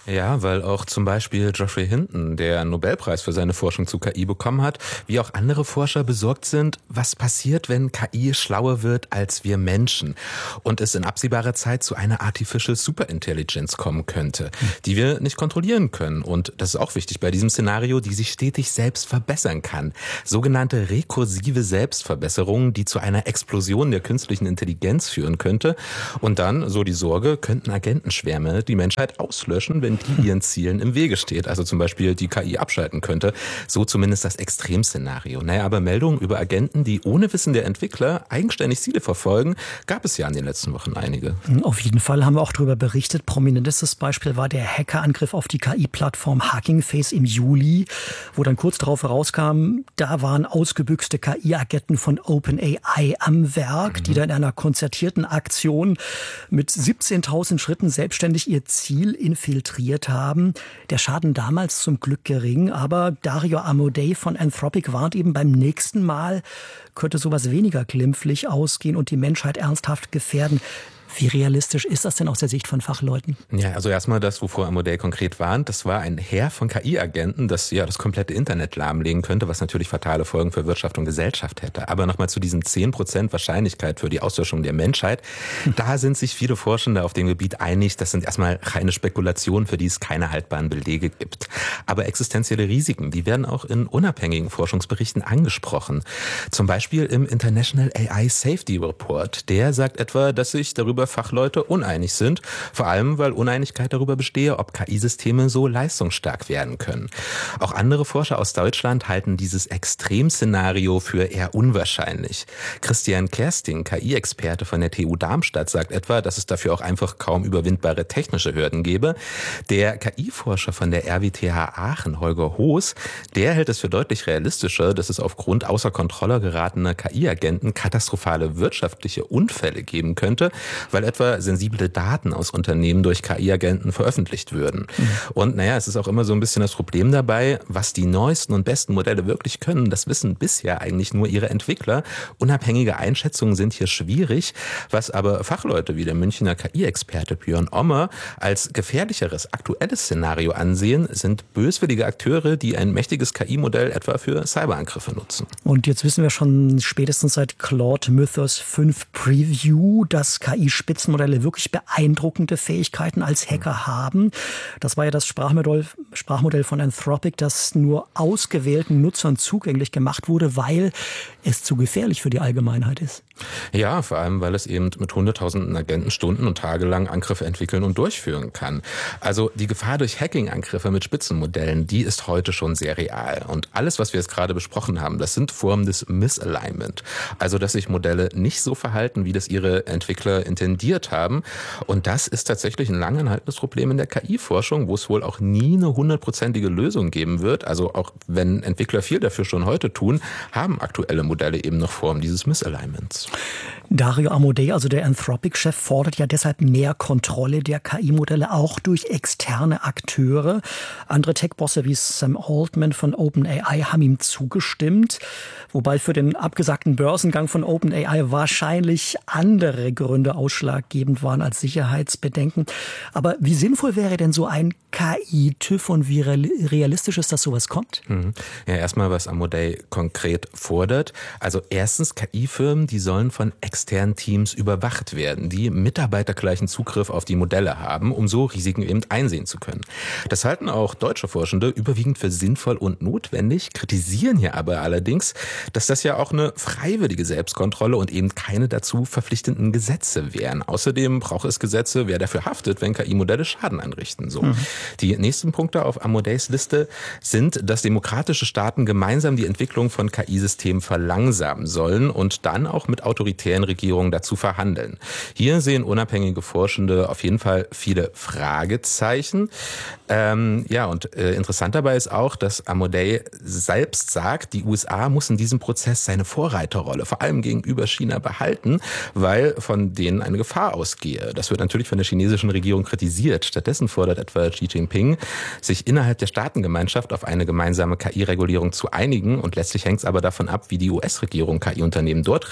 Ja, weil auch zum Beispiel Geoffrey Hinton, der einen Nobelpreis für seine Forschung zu K I bekommen hat, wie auch andere Forscher besorgt sind, was passiert, wenn K I schlauer wird als wir Menschen und es in absehbarer Zeit zu einer Artificial Superintelligence kommen könnte, die wir nicht kontrollieren können. Und das ist auch wichtig bei diesem Szenario, die sich stetig selbst verbessern kann. Sogenannte rekursive Selbstverbesserung, die zu einer Explosion der künstlichen Intelligenz führen könnte. Und dann, so die Sorge, könnten Agentenschwärme die Menschheit auslöschen, wenn die ihren Zielen im Wege steht. Also zum Beispiel die K I abschalten könnte. So zumindest das Extremszenario. Naja, aber Meldungen über Agenten, die ohne Wissen der Entwickler eigenständig Ziele verfolgen, gab es ja in den letzten Wochen einige. Auf jeden Fall haben wir auch darüber berichtet. Prominentestes Beispiel war der Hackerangriff auf die K I-Plattform Hugging Face im Juli, wo dann kurz darauf herauskam, da waren ausgebüxte K I-Agenten von OpenAI am Werk, mhm. die dann in einer konzertierten Aktion mit siebzehntausend Schritten selbstständig ihr Ziel infiltriert haben. Der Schaden damals zum Glück gering, aber Dario Amodei von Anthropic warnt eben, beim nächsten Mal könnte sowas weniger glimpflich ausgehen und die Menschheit ernsthaft gefährden. Wie realistisch ist das denn aus der Sicht von Fachleuten? Ja, also erstmal das, wovor Amodei konkret warnt, das war ein Heer von K I-Agenten, das ja das komplette Internet lahmlegen könnte, was natürlich fatale Folgen für Wirtschaft und Gesellschaft hätte. Aber nochmal zu diesen zehn Prozent Wahrscheinlichkeit für die Auslöschung der Menschheit. Da sind sich viele Forschende auf dem Gebiet einig, das sind erstmal reine Spekulationen, für die es keine haltbaren Belege gibt. Aber existenzielle Risiken, die werden auch in unabhängigen Forschungsberichten angesprochen. Zum Beispiel im International A I Safety Report. Der sagt etwa, dass sich darüber Fachleute uneinig sind, vor allem weil Uneinigkeit darüber bestehe, ob K I-Systeme so leistungsstark werden können. Auch andere Forscher aus Deutschland halten dieses Extremszenario für eher unwahrscheinlich. Christian Kersting, K I-Experte von der T U Darmstadt, sagt etwa, dass es dafür auch einfach kaum überwindbare technische Hürden gäbe. Der K I-Forscher von der R W T H Aachen, Holger Hoos, der hält es für deutlich realistischer, dass es aufgrund außer Kontrolle geratener K I-Agenten katastrophale wirtschaftliche Unfälle geben könnte, weil etwa sensible Daten aus Unternehmen durch K I-Agenten veröffentlicht würden. Mhm. Und naja, es ist auch immer so ein bisschen das Problem dabei, was die neuesten und besten Modelle wirklich können, das wissen bisher eigentlich nur ihre Entwickler. Unabhängige Einschätzungen sind hier schwierig, was aber Fachleute wie der Münchner K I-Experte Björn Ommer als gefährlicheres aktuelles Szenario ansehen, sind böswillige Akteure, die ein mächtiges K I-Modell etwa für Cyberangriffe nutzen. Und jetzt wissen wir schon spätestens seit Claude Mythos fünf Preview, dass K I-Spitzenmodelle wirklich beeindruckende Fähigkeiten als Hacker haben. Das war ja das Sprachmodell, Sprachmodell von Anthropic, das nur ausgewählten Nutzern zugänglich gemacht wurde, weil es zu gefährlich für die Allgemeinheit ist. Ja, vor allem, weil es eben mit hunderttausenden Agenten stunden- und tagelang Angriffe entwickeln und durchführen kann. Also die Gefahr durch Hacking-Angriffe mit Spitzenmodellen, die ist heute schon sehr real. Und alles, was wir jetzt gerade besprochen haben, das sind Formen des Misalignment. Also, dass sich Modelle nicht so verhalten, wie das ihre Entwickler intendiert haben. Und das ist tatsächlich ein lang anhaltendes Problem in der K I-Forschung, wo es wohl auch nie eine hundertprozentige Lösung geben wird. Also auch wenn Entwickler viel dafür schon heute tun, haben aktuelle Modelle eben noch Formen dieses Misalignments. Dario Amodei, also der Anthropic-Chef, fordert ja deshalb mehr Kontrolle der K I-Modelle, auch durch externe Akteure. Andere Tech-Bosse wie Sam Altman von OpenAI haben ihm zugestimmt, wobei für den abgesagten Börsengang von OpenAI wahrscheinlich andere Gründe ausschlaggebend waren als Sicherheitsbedenken. Aber wie sinnvoll wäre denn so ein K I-TÜV und wie realistisch ist, dass sowas kommt? Ja, erstmal, was Amodei konkret fordert. Also erstens, K I-Firmen, die sollen von externen Teams überwacht werden, die mitarbeitergleichen Zugriff auf die Modelle haben, um so Risiken eben einsehen zu können. Das halten auch deutsche Forschende überwiegend für sinnvoll und notwendig, kritisieren hier aber allerdings, dass das ja auch eine freiwillige Selbstkontrolle und eben keine dazu verpflichtenden Gesetze wären. Außerdem braucht es Gesetze, wer dafür haftet, wenn K I-Modelle Schaden anrichten. So. Mhm. Die nächsten Punkte auf Amodeis Liste sind, dass demokratische Staaten gemeinsam die Entwicklung von K I-Systemen verlangsamen sollen und dann auch mit autoritären Regierungen dazu verhandeln. Hier sehen unabhängige Forschende auf jeden Fall viele Fragezeichen. Ähm, ja, und äh, interessant dabei ist auch, dass Amodei selbst sagt, die U S A muss in diesem Prozess seine Vorreiterrolle, vor allem gegenüber China, behalten, weil von denen eine Gefahr ausgehe. Das wird natürlich von der chinesischen Regierung kritisiert. Stattdessen fordert etwa Xi Jinping, sich innerhalb der Staatengemeinschaft auf eine gemeinsame K I-Regulierung zu einigen. Und letztlich hängt es aber davon ab, wie die U S-Regierung K I-Unternehmen dort reguliert.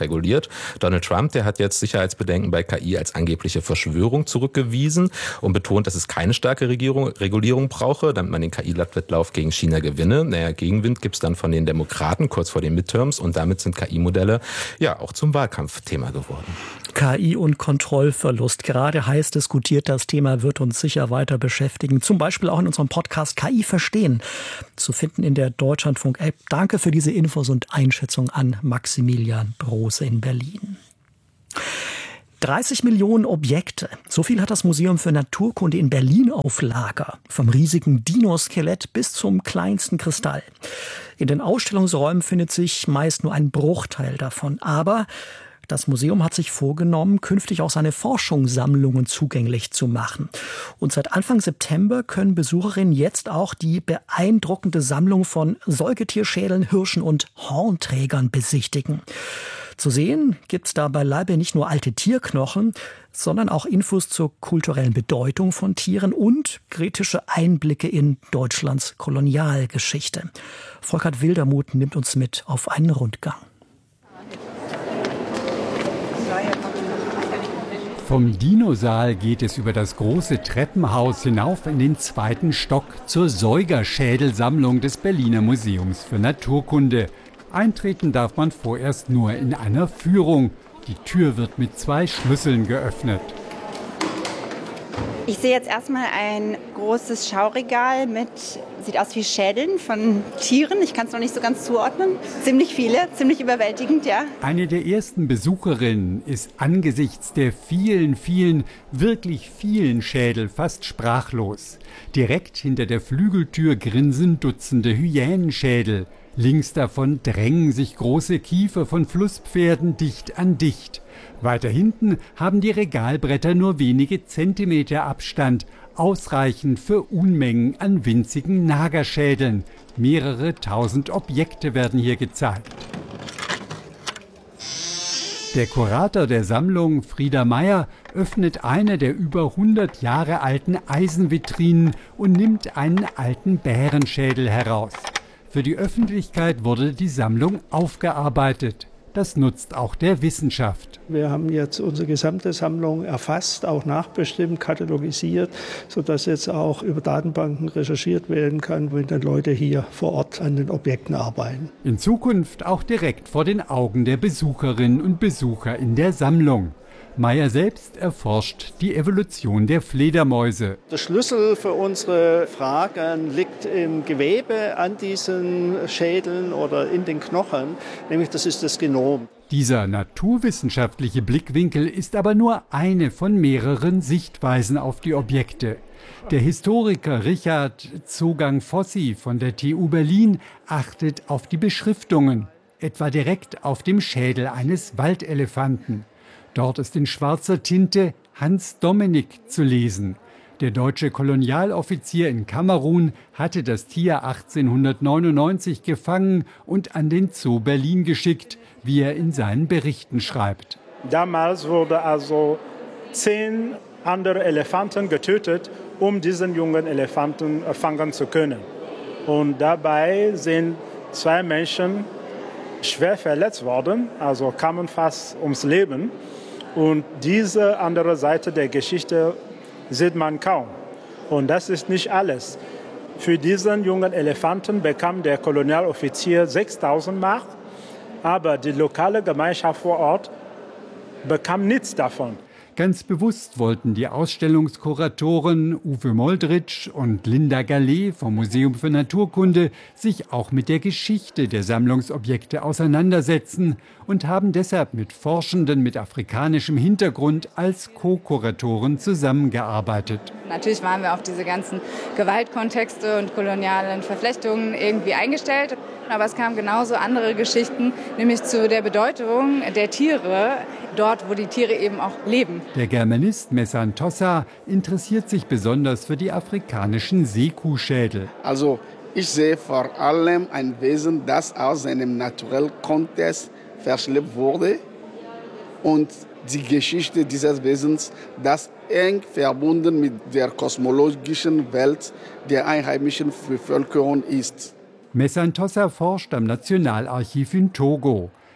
wird. Donald Trump, der hat jetzt Sicherheitsbedenken bei K I als angebliche Verschwörung zurückgewiesen und betont, dass es keine starke Regierung, Regulierung brauche, damit man den K I-Wettlauf gegen China gewinne. Naja, Gegenwind gibt es dann von den Demokraten kurz vor den Midterms und damit sind K I-Modelle ja auch zum Wahlkampfthema geworden. K I und Kontrollverlust. Gerade heiß diskutiert, das Thema wird uns sicher weiter beschäftigen. Zum Beispiel auch in unserem Podcast K I verstehen. Zu finden in der Deutschlandfunk-App. Danke für diese Infos und Einschätzung an Maximilian Brose in Berlin. dreißig Millionen Objekte. So viel hat das Museum für Naturkunde in Berlin auf Lager. Vom riesigen Dinoskelett bis zum kleinsten Kristall. In den Ausstellungsräumen findet sich meist nur ein Bruchteil davon. Aber das Museum hat sich vorgenommen, künftig auch seine Forschungssammlungen zugänglich zu machen. Und seit Anfang September können Besucherinnen jetzt auch die beeindruckende Sammlung von Säugetierschädeln, Hirschen und Hornträgern besichtigen. Zu sehen gibt's da beileibe nicht nur alte Tierknochen, sondern auch Infos zur kulturellen Bedeutung von Tieren und kritische Einblicke in Deutschlands Kolonialgeschichte. Volkert Wildermuth nimmt uns mit auf einen Rundgang. Vom Dinosaal geht es über das große Treppenhaus hinauf in den zweiten Stock zur Säugerschädelsammlung des Berliner Museums für Naturkunde. Eintreten darf man vorerst nur in einer Führung. Die Tür wird mit zwei Schlüsseln geöffnet. Ich sehe jetzt erstmal ein großes Schauregal mit, sieht aus wie Schädeln von Tieren. Ich kann es noch nicht so ganz zuordnen. Ziemlich viele, ziemlich überwältigend, ja. Eine der ersten Besucherinnen ist angesichts der vielen, vielen, wirklich vielen Schädel fast sprachlos. Direkt hinter der Flügeltür grinsen Dutzende Hyänenschädel. Links davon drängen sich große Kiefer von Flusspferden dicht an dicht. Weiter hinten haben die Regalbretter nur wenige Zentimeter Abstand, ausreichend für Unmengen an winzigen Nagerschädeln. Mehrere tausend Objekte werden hier gezeigt. Der Kurator der Sammlung, Frieda Meyer, öffnet eine der über hundert Jahre alten Eisenvitrinen und nimmt einen alten Bärenschädel heraus. Für die Öffentlichkeit wurde die Sammlung aufgearbeitet. Das nutzt auch der Wissenschaft. Wir haben jetzt unsere gesamte Sammlung erfasst, auch nachbestimmt, katalogisiert, sodass jetzt auch über Datenbanken recherchiert werden kann, wenn dann Leute hier vor Ort an den Objekten arbeiten. In Zukunft auch direkt vor den Augen der Besucherinnen und Besucher in der Sammlung. Meyer selbst erforscht die Evolution der Fledermäuse. Der Schlüssel für unsere Fragen liegt im Gewebe an diesen Schädeln oder in den Knochen, nämlich das ist das Genom. Dieser naturwissenschaftliche Blickwinkel ist aber nur eine von mehreren Sichtweisen auf die Objekte. Der Historiker Richard Zogang-Fossi von der T U Berlin achtet auf die Beschriftungen, etwa direkt auf dem Schädel eines Waldelefanten. Dort ist in schwarzer Tinte Hans Dominik zu lesen. Der deutsche Kolonialoffizier in Kamerun hatte das Tier achtzehnhundertneunundneunzig gefangen und an den Zoo Berlin geschickt, wie er in seinen Berichten schreibt. Damals wurde also zehn andere Elefanten getötet, um diesen jungen Elefanten fangen zu können. Und dabei sind zwei Menschen schwer verletzt worden, also kamen fast ums Leben. Und diese andere Seite der Geschichte sieht man kaum. Und das ist nicht alles. Für diesen jungen Elefanten bekam der Kolonialoffizier sechstausend Mark, aber die lokale Gemeinschaft vor Ort bekam nichts davon. Ganz bewusst wollten die Ausstellungskuratoren Uwe Moldritsch und Linda Gallet vom Museum für Naturkunde sich auch mit der Geschichte der Sammlungsobjekte auseinandersetzen und haben deshalb mit Forschenden mit afrikanischem Hintergrund als Co-Kuratoren zusammengearbeitet. Natürlich waren wir auf diese ganzen Gewaltkontexte und kolonialen Verflechtungen irgendwie eingestellt. Aber es kamen genauso andere Geschichten, nämlich zu der Bedeutung der Tiere, dort, wo die Tiere eben auch leben. Der Germanist Messan Tossa interessiert sich besonders für die afrikanischen Seekuhschädel. Also ich sehe vor allem ein Wesen, das aus seinem naturellen Kontext verschleppt wurde und die Geschichte dieses Wesens, das eng verbunden mit der kosmologischen Welt der einheimischen Bevölkerung ist. Messan Tossa forscht am Nationalarchiv in Togo.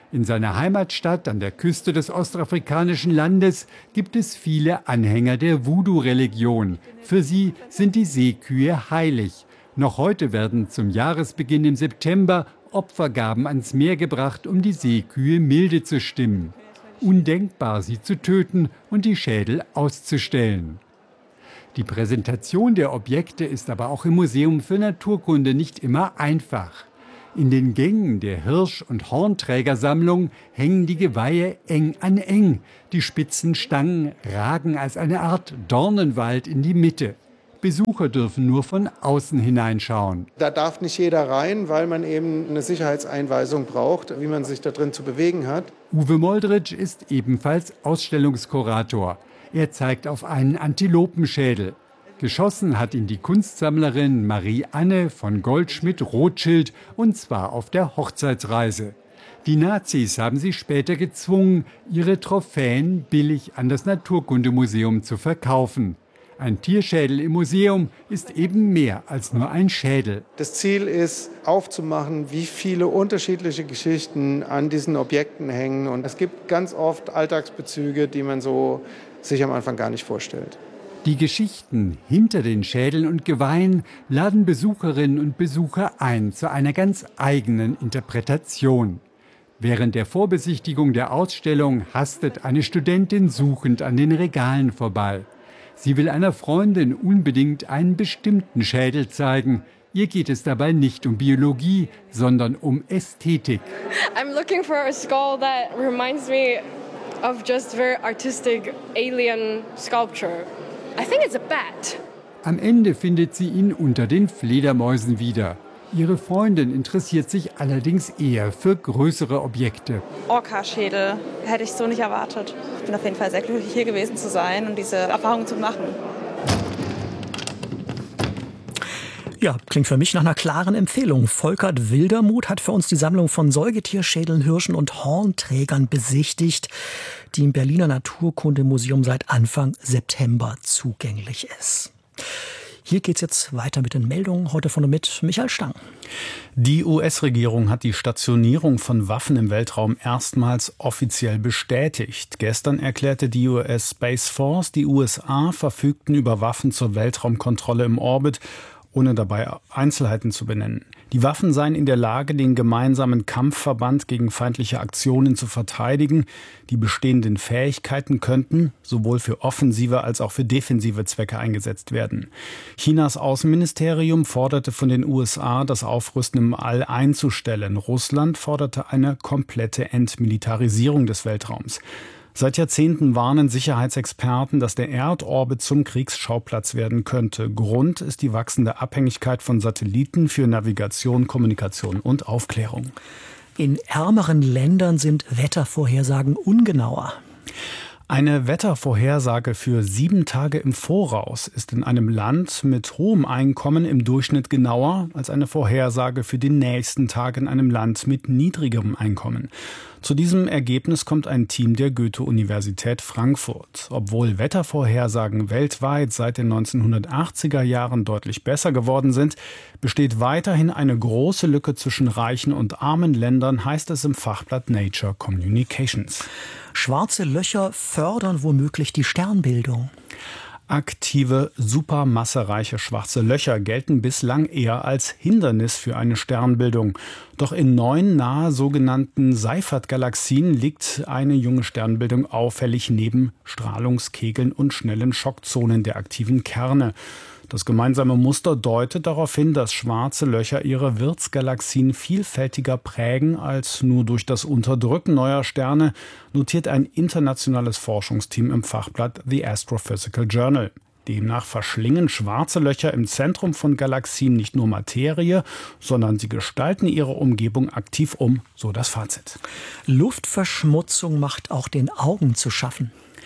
In seiner Heimatstadt an der Küste des ostafrikanischen Landes gibt es viele Anhänger der Voodoo-Religion. Für sie sind die Seekühe heilig. Noch heute werden zum Jahresbeginn im September Opfergaben ans Meer gebracht, um die Seekühe milde zu stimmen. Undenkbar, sie zu töten und die Schädel auszustellen. Die Präsentation der Objekte ist aber auch im Museum für Naturkunde nicht immer einfach. In den Gängen der Hirsch- und Hornträgersammlung hängen die Geweihe eng an eng. Die spitzen Stangen ragen als eine Art Dornenwald in die Mitte. Besucher dürfen nur von außen hineinschauen. Da darf nicht jeder rein, weil man eben eine Sicherheitseinweisung braucht, wie man sich da drin zu bewegen hat. Uwe Moldritsch ist ebenfalls Ausstellungskurator. Er zeigt auf einen Antilopenschädel. Geschossen hat ihn die Kunstsammlerin Marie-Anne von Goldschmidt-Rothschild, und zwar auf der Hochzeitsreise. Die Nazis haben sie später gezwungen, ihre Trophäen billig an das Naturkundemuseum zu verkaufen. Ein Tierschädel im Museum ist eben mehr als nur ein Schädel. Das Ziel ist, aufzumachen, wie viele unterschiedliche Geschichten an diesen Objekten hängen. Und es gibt ganz oft Alltagsbezüge, die man so sich am Anfang gar nicht vorstellt. Die Geschichten hinter den Schädeln und Geweihen laden Besucherinnen und Besucher ein zu einer ganz eigenen Interpretation. Während der Vorbesichtigung der Ausstellung hastet eine Studentin suchend an den Regalen vorbei. Sie will einer Freundin unbedingt einen bestimmten Schädel zeigen. Ihr geht es dabei nicht um Biologie, sondern um Ästhetik. I'm looking for a skull that reminds me of just very artistic alien sculpture. I think it's a bat. Am Ende findet sie ihn unter den Fledermäusen wieder. Ihre Freundin interessiert sich allerdings eher für größere Objekte. Orca-Schädel hätte ich so nicht erwartet. Ich bin auf jeden Fall sehr glücklich, hier gewesen zu sein und diese Erfahrung zu machen. Ja, klingt für mich nach einer klaren Empfehlung. Volkert Wildermuth hat für uns die Sammlung von Säugetierschädeln, Hirschen und Hornträgern besichtigt, die im Berliner Naturkundemuseum seit Anfang September zugänglich ist. Hier geht's jetzt weiter mit den Meldungen, heute von und mit Michael Stang. Die U S-Regierung hat die Stationierung von Waffen im Weltraum erstmals offiziell bestätigt. Gestern erklärte die U S Space Force, die U S A verfügten über Waffen zur Weltraumkontrolle im Orbit, ohne dabei Einzelheiten zu benennen. Die Waffen seien in der Lage, den gemeinsamen Kampfverband gegen feindliche Aktionen zu verteidigen. Die bestehenden Fähigkeiten könnten sowohl für offensive als auch für defensive Zwecke eingesetzt werden. Chinas Außenministerium forderte von den U S A, das Aufrüsten im All einzustellen. Russland forderte eine komplette Entmilitarisierung des Weltraums. Seit Jahrzehnten warnen Sicherheitsexperten, dass der Erdorbit zum Kriegsschauplatz werden könnte. Grund ist die wachsende Abhängigkeit von Satelliten für Navigation, Kommunikation und Aufklärung. In ärmeren Ländern sind Wettervorhersagen ungenauer. Eine Wettervorhersage für sieben Tage im Voraus ist in einem Land mit hohem Einkommen im Durchschnitt genauer als eine Vorhersage für den nächsten Tag in einem Land mit niedrigerem Einkommen. Zu diesem Ergebnis kommt ein Team der Goethe-Universität Frankfurt. Obwohl Wettervorhersagen weltweit seit den neunzehnhundertachtziger Jahren deutlich besser geworden sind, besteht weiterhin eine große Lücke zwischen reichen und armen Ländern, heißt es im Fachblatt Nature Communications. Schwarze Löcher fördern womöglich die Sternbildung. Aktive, supermassereiche schwarze Löcher gelten bislang eher als Hindernis für eine Sternbildung. Doch in neun nahe sogenannten Seyfert-Galaxien liegt eine junge Sternbildung auffällig neben Strahlungskegeln und schnellen Schockzonen der aktiven Kerne. Das gemeinsame Muster deutet darauf hin, dass schwarze Löcher ihre Wirtsgalaxien vielfältiger prägen als nur durch das Unterdrücken neuer Sterne, notiert ein internationales Forschungsteam im Fachblatt The Astrophysical Journal. Demnach verschlingen schwarze Löcher im Zentrum von Galaxien nicht nur Materie, sondern sie gestalten ihre Umgebung aktiv um, so das Fazit. Luftverschmutzung macht auch den Augen zu schaffen.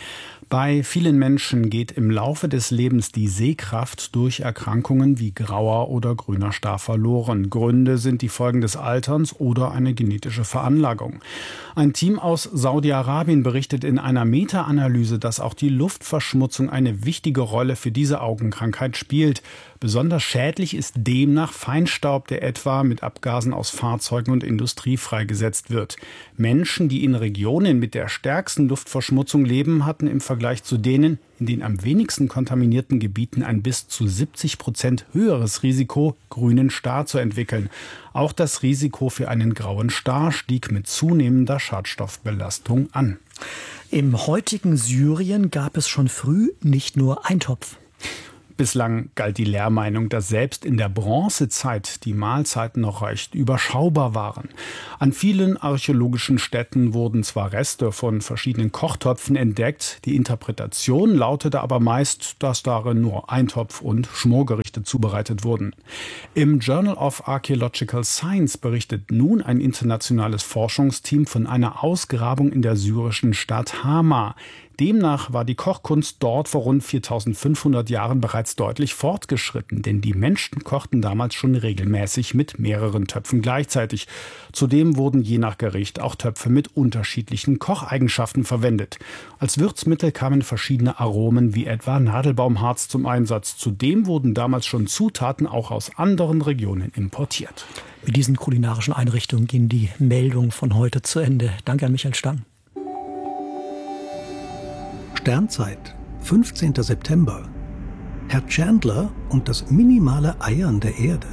Bei vielen Menschen geht im Laufe des Lebens die Sehkraft durch Erkrankungen wie grauer oder grüner Star verloren. Gründe sind die Folgen des Alterns oder eine genetische Veranlagung. Ein Team aus Saudi-Arabien berichtet in einer Meta-Analyse, dass auch die Luftverschmutzung eine wichtige Rolle für diese Augenkrankheit spielt. Besonders schädlich ist demnach Feinstaub, der etwa mit Abgasen aus Fahrzeugen und Industrie freigesetzt wird. Menschen, die in Regionen mit der stärksten Luftverschmutzung leben, hatten im Vergleich zu denen in den am wenigsten kontaminierten Gebieten ein bis zu siebzig Prozent höheres Risiko, grünen Star zu entwickeln. Auch das Risiko für einen grauen Star stieg mit zunehmender Schadstoffbelastung an. Im heutigen Syrien gab es schon früh nicht nur Eintopf. Bislang galt die Lehrmeinung, dass selbst in der Bronzezeit die Mahlzeiten noch recht überschaubar waren. An vielen archäologischen Stätten wurden zwar Reste von verschiedenen Kochtöpfen entdeckt, die Interpretation lautete aber meist, dass darin nur Eintopf und Schmorgerichte zubereitet wurden. Im Journal of Archaeological Science berichtet nun ein internationales Forschungsteam von einer Ausgrabung in der syrischen Stadt Hama. Demnach war die Kochkunst dort vor rund viertausendfünfhundert Jahren bereits deutlich fortgeschritten, denn die Menschen kochten damals schon regelmäßig mit mehreren Töpfen gleichzeitig. Zudem wurden je nach Gericht auch Töpfe mit unterschiedlichen Kocheigenschaften verwendet. Als Würzmittel kamen verschiedene Aromen wie etwa Nadelbaumharz zum Einsatz. Zudem wurden damals schon Zutaten auch aus anderen Regionen importiert. Mit diesen kulinarischen Einrichtungen ging die Meldung von heute zu Ende. Danke an Michael Stang. Sternzeit, fünfzehnter September. Herr Chandler und das minimale Eiern der Erde.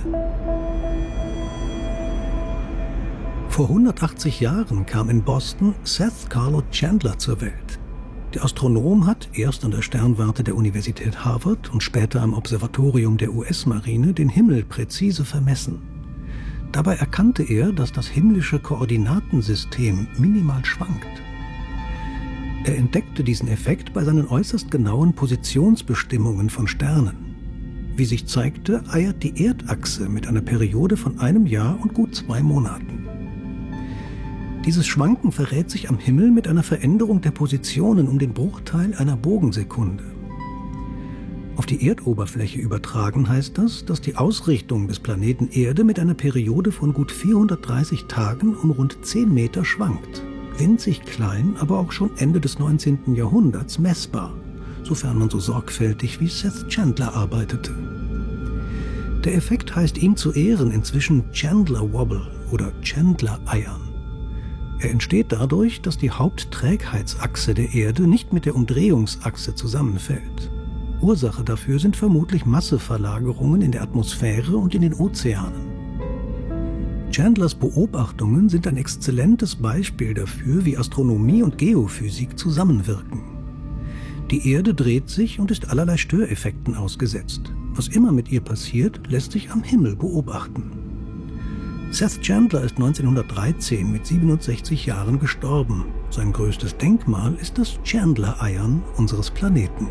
Vor hundertachtzig Jahren kam in Boston Seth Carlo Chandler zur Welt. Der Astronom hat erst an der Sternwarte der Universität Harvard und später am Observatorium der U S-Marine den Himmel präzise vermessen. Dabei erkannte er, dass das himmlische Koordinatensystem minimal schwankt. Er entdeckte diesen Effekt bei seinen äußerst genauen Positionsbestimmungen von Sternen. Wie sich zeigte, eiert die Erdachse mit einer Periode von einem Jahr und gut zwei Monaten. Dieses Schwanken verrät sich am Himmel mit einer Veränderung der Positionen um den Bruchteil einer Bogensekunde. Auf die Erdoberfläche übertragen heißt das, dass die Ausrichtung des Planeten Erde mit einer Periode von gut vierhundertdreißig Tagen um rund zehn Meter schwankt. Winzig klein, aber auch schon Ende des neunzehnten Jahrhunderts messbar, sofern man so sorgfältig wie Seth Chandler arbeitete. Der Effekt heißt ihm zu Ehren inzwischen Chandler Wobble oder Chandler Eiern. Er entsteht dadurch, dass die Hauptträgheitsachse der Erde nicht mit der Umdrehungsachse zusammenfällt. Ursache dafür sind vermutlich Masseverlagerungen in der Atmosphäre und in den Ozeanen. Chandlers Beobachtungen sind ein exzellentes Beispiel dafür, wie Astronomie und Geophysik zusammenwirken. Die Erde dreht sich und ist allerlei Störeffekten ausgesetzt. Was immer mit ihr passiert, lässt sich am Himmel beobachten. Seth Chandler ist neunzehnhundertdreizehn mit siebenundsechzig Jahren gestorben. Sein größtes Denkmal ist das Chandler-Eiern unseres Planeten.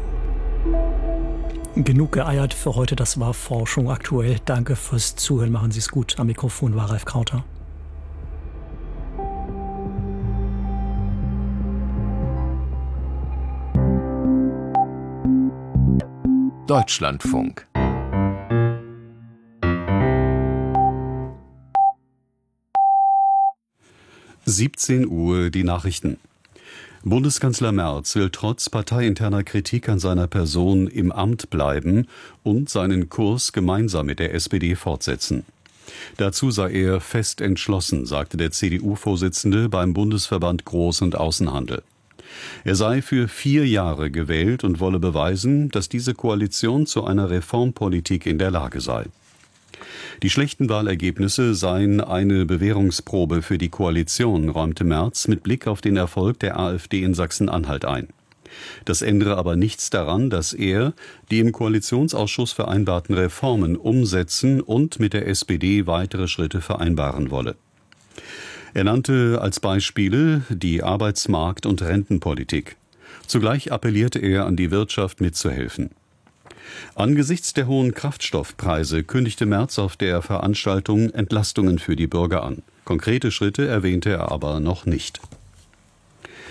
Genug geeiert für heute, das war Forschung aktuell. Danke fürs Zuhören, machen Sie es gut. Am Mikrofon war Ralf Krauter. Deutschlandfunk. siebzehn Uhr die Nachrichten. Bundeskanzler Merz will trotz parteiinterner Kritik an seiner Person im Amt bleiben und seinen Kurs gemeinsam mit der S P D fortsetzen. Dazu sei er fest entschlossen, sagte der C D U-Vorsitzende beim Bundesverband Groß- und Außenhandel. Er sei für vier Jahre gewählt und wolle beweisen, dass diese Koalition zu einer Reformpolitik in der Lage sei. Die schlechten Wahlergebnisse seien eine Bewährungsprobe für die Koalition, räumte Merz mit Blick auf den Erfolg der AfD in Sachsen-Anhalt ein. Das ändere aber nichts daran, dass er die im Koalitionsausschuss vereinbarten Reformen umsetzen und mit der S P D weitere Schritte vereinbaren wolle. Er nannte als Beispiele die Arbeitsmarkt- und Rentenpolitik. Zugleich appellierte er an die Wirtschaft mitzuhelfen. Angesichts der hohen Kraftstoffpreise kündigte Merz auf der Veranstaltung Entlastungen für die Bürger an. Konkrete Schritte erwähnte er aber noch nicht.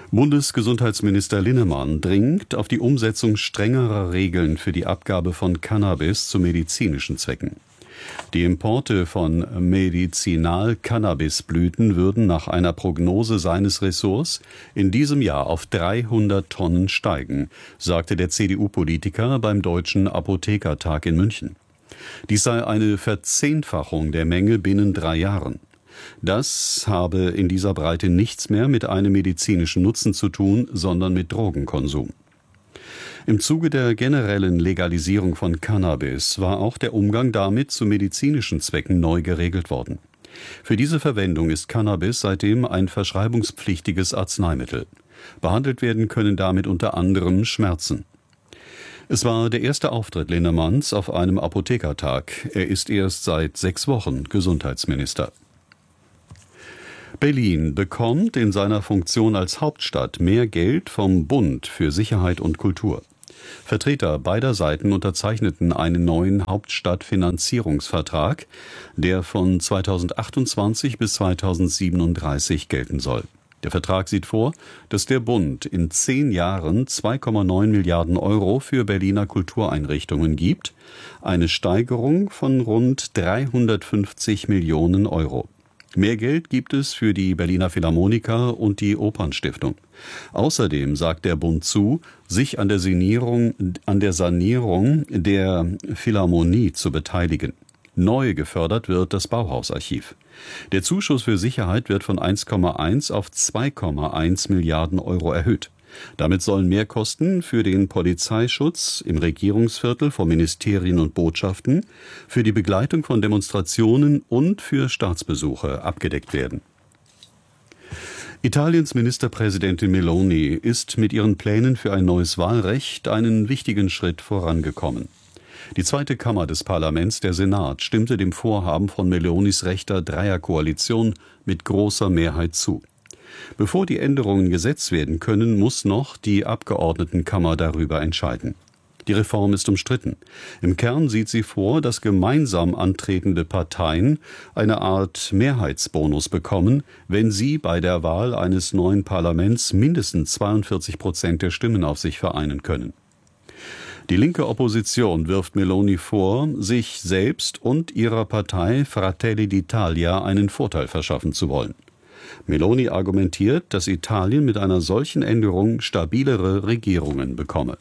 Bundesgesundheitsminister Linnemann dringt auf die Umsetzung strengerer Regeln für die Abgabe von Cannabis zu medizinischen Zwecken. Die Importe von Medizinal-Cannabisblüten würden nach einer Prognose seines Ressorts in diesem Jahr auf dreihundert Tonnen steigen, sagte der C D U-Politiker beim Deutschen Apothekertag in München. Dies sei eine Verzehnfachung der Menge binnen drei Jahren. Das habe in dieser Breite nichts mehr mit einem medizinischen Nutzen zu tun, sondern mit Drogenkonsum. Im Zuge der generellen Legalisierung von Cannabis war auch der Umgang damit zu medizinischen Zwecken neu geregelt worden. Für diese Verwendung ist Cannabis seitdem ein verschreibungspflichtiges Arzneimittel. Behandelt werden können damit unter anderem Schmerzen. Es war der erste Auftritt Linnemanns auf einem Apothekertag. Er ist erst seit sechs Wochen Gesundheitsminister. Berlin bekommt in seiner Funktion als Hauptstadt mehr Geld vom Bund für Sicherheit und Kultur. Vertreter beider Seiten unterzeichneten einen neuen Hauptstadtfinanzierungsvertrag, der von zweitausendachtundzwanzig bis zweitausendsiebenunddreißig gelten soll. Der Vertrag sieht vor, dass der Bund in zehn Jahren zwei Komma neun Milliarden Euro für Berliner Kultureinrichtungen gibt, eine Steigerung von rund dreihundertfünfzig Millionen Euro. Mehr Geld gibt es für die Berliner Philharmoniker und die Opernstiftung. Außerdem sagt der Bund zu, sich an der Sanierung, an der Sanierung der Philharmonie zu beteiligen. Neu gefördert wird das Bauhausarchiv. Der Zuschuss für Sicherheit wird von eins Komma eins auf zwei Komma eins Milliarden Euro erhöht. Damit sollen Mehrkosten für den Polizeischutz im Regierungsviertel vor Ministerien und Botschaften, für die Begleitung von Demonstrationen und für Staatsbesuche abgedeckt werden. Italiens Ministerpräsidentin Meloni ist mit ihren Plänen für ein neues Wahlrecht einen wichtigen Schritt vorangekommen. Die zweite Kammer des Parlaments, der Senat, stimmte dem Vorhaben von Melonis rechter Dreierkoalition mit großer Mehrheit zu. Bevor die Änderungen Gesetz werden können, muss noch die Abgeordnetenkammer darüber entscheiden. Die Reform ist umstritten. Im Kern sieht sie vor, dass gemeinsam antretende Parteien eine Art Mehrheitsbonus bekommen, wenn sie bei der Wahl eines neuen Parlaments mindestens zweiundvierzig Prozent der Stimmen auf sich vereinen können. Die linke Opposition wirft Meloni vor, sich selbst und ihrer Partei Fratelli d'Italia einen Vorteil verschaffen zu wollen. Meloni argumentiert, dass Italien mit einer solchen Änderung stabilere Regierungen bekomme.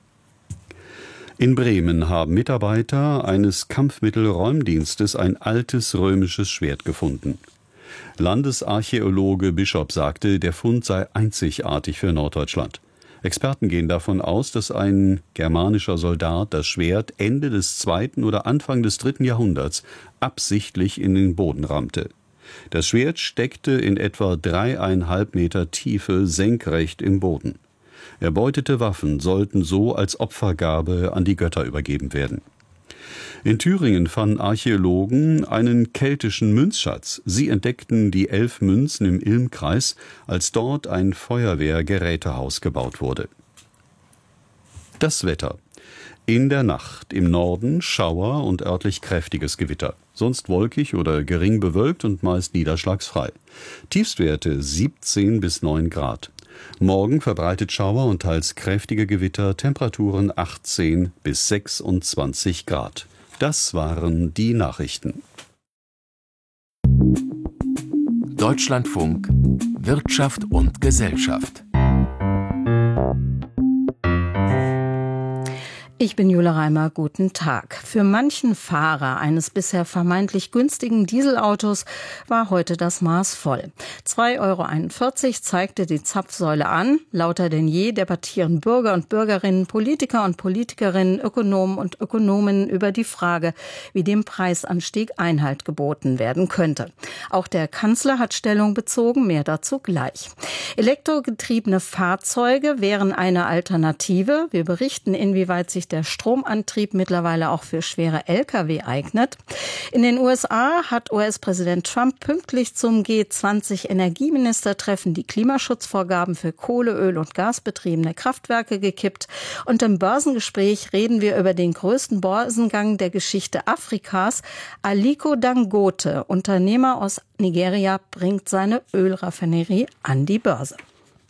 In Bremen haben Mitarbeiter eines Kampfmittelräumdienstes ein altes römisches Schwert gefunden. Landesarchäologe Bischof sagte, der Fund sei einzigartig für Norddeutschland. Experten gehen davon aus, dass ein germanischer Soldat das Schwert Ende des zweiten oder Anfang des dritten Jahrhunderts absichtlich in den Boden rammte. Das Schwert steckte in etwa dreieinhalb Meter Tiefe senkrecht im Boden. Erbeutete Waffen sollten so als Opfergabe an die Götter übergeben werden. In Thüringen fanden Archäologen einen keltischen Münzschatz. Sie entdeckten die elf Münzen im Ilmkreis, als dort ein Feuerwehrgerätehaus gebaut wurde. Das Wetter. In der Nacht im Norden Schauer und örtlich kräftiges Gewitter. Sonst wolkig oder gering bewölkt und meist niederschlagsfrei. Tiefstwerte siebzehn bis neun Grad. Morgen verbreitet Schauer und teils kräftige Gewitter, Temperaturen achtzehn bis sechsundzwanzig Grad. Das waren die Nachrichten. Deutschlandfunk Wirtschaft und Gesellschaft. Ich bin Jule Reimer, guten Tag. Für manchen Fahrer eines bisher vermeintlich günstigen Dieselautos war heute das Maß voll. zwei Euro einundvierzig zeigte die Zapfsäule an. Lauter denn je debattieren Bürger und Bürgerinnen, Politiker und Politikerinnen, Ökonomen und Ökonomen über die Frage, wie dem Preisanstieg Einhalt geboten werden könnte. Auch der Kanzler hat Stellung bezogen, mehr dazu gleich. Elektrogetriebene Fahrzeuge wären eine Alternative. Wir berichten, inwieweit sich der Stromantrieb mittlerweile auch für schwere L K W eignet. In den U S A hat U S-Präsident Trump pünktlich zum G zwanzig Energieministertreffen die Klimaschutzvorgaben für Kohle-, Öl- und Gasbetriebene Kraftwerke gekippt. Und im Börsengespräch reden wir über den größten Börsengang der Geschichte Afrikas. Aliko Dangote, Unternehmer aus Nigeria, bringt seine Ölraffinerie an die Börse.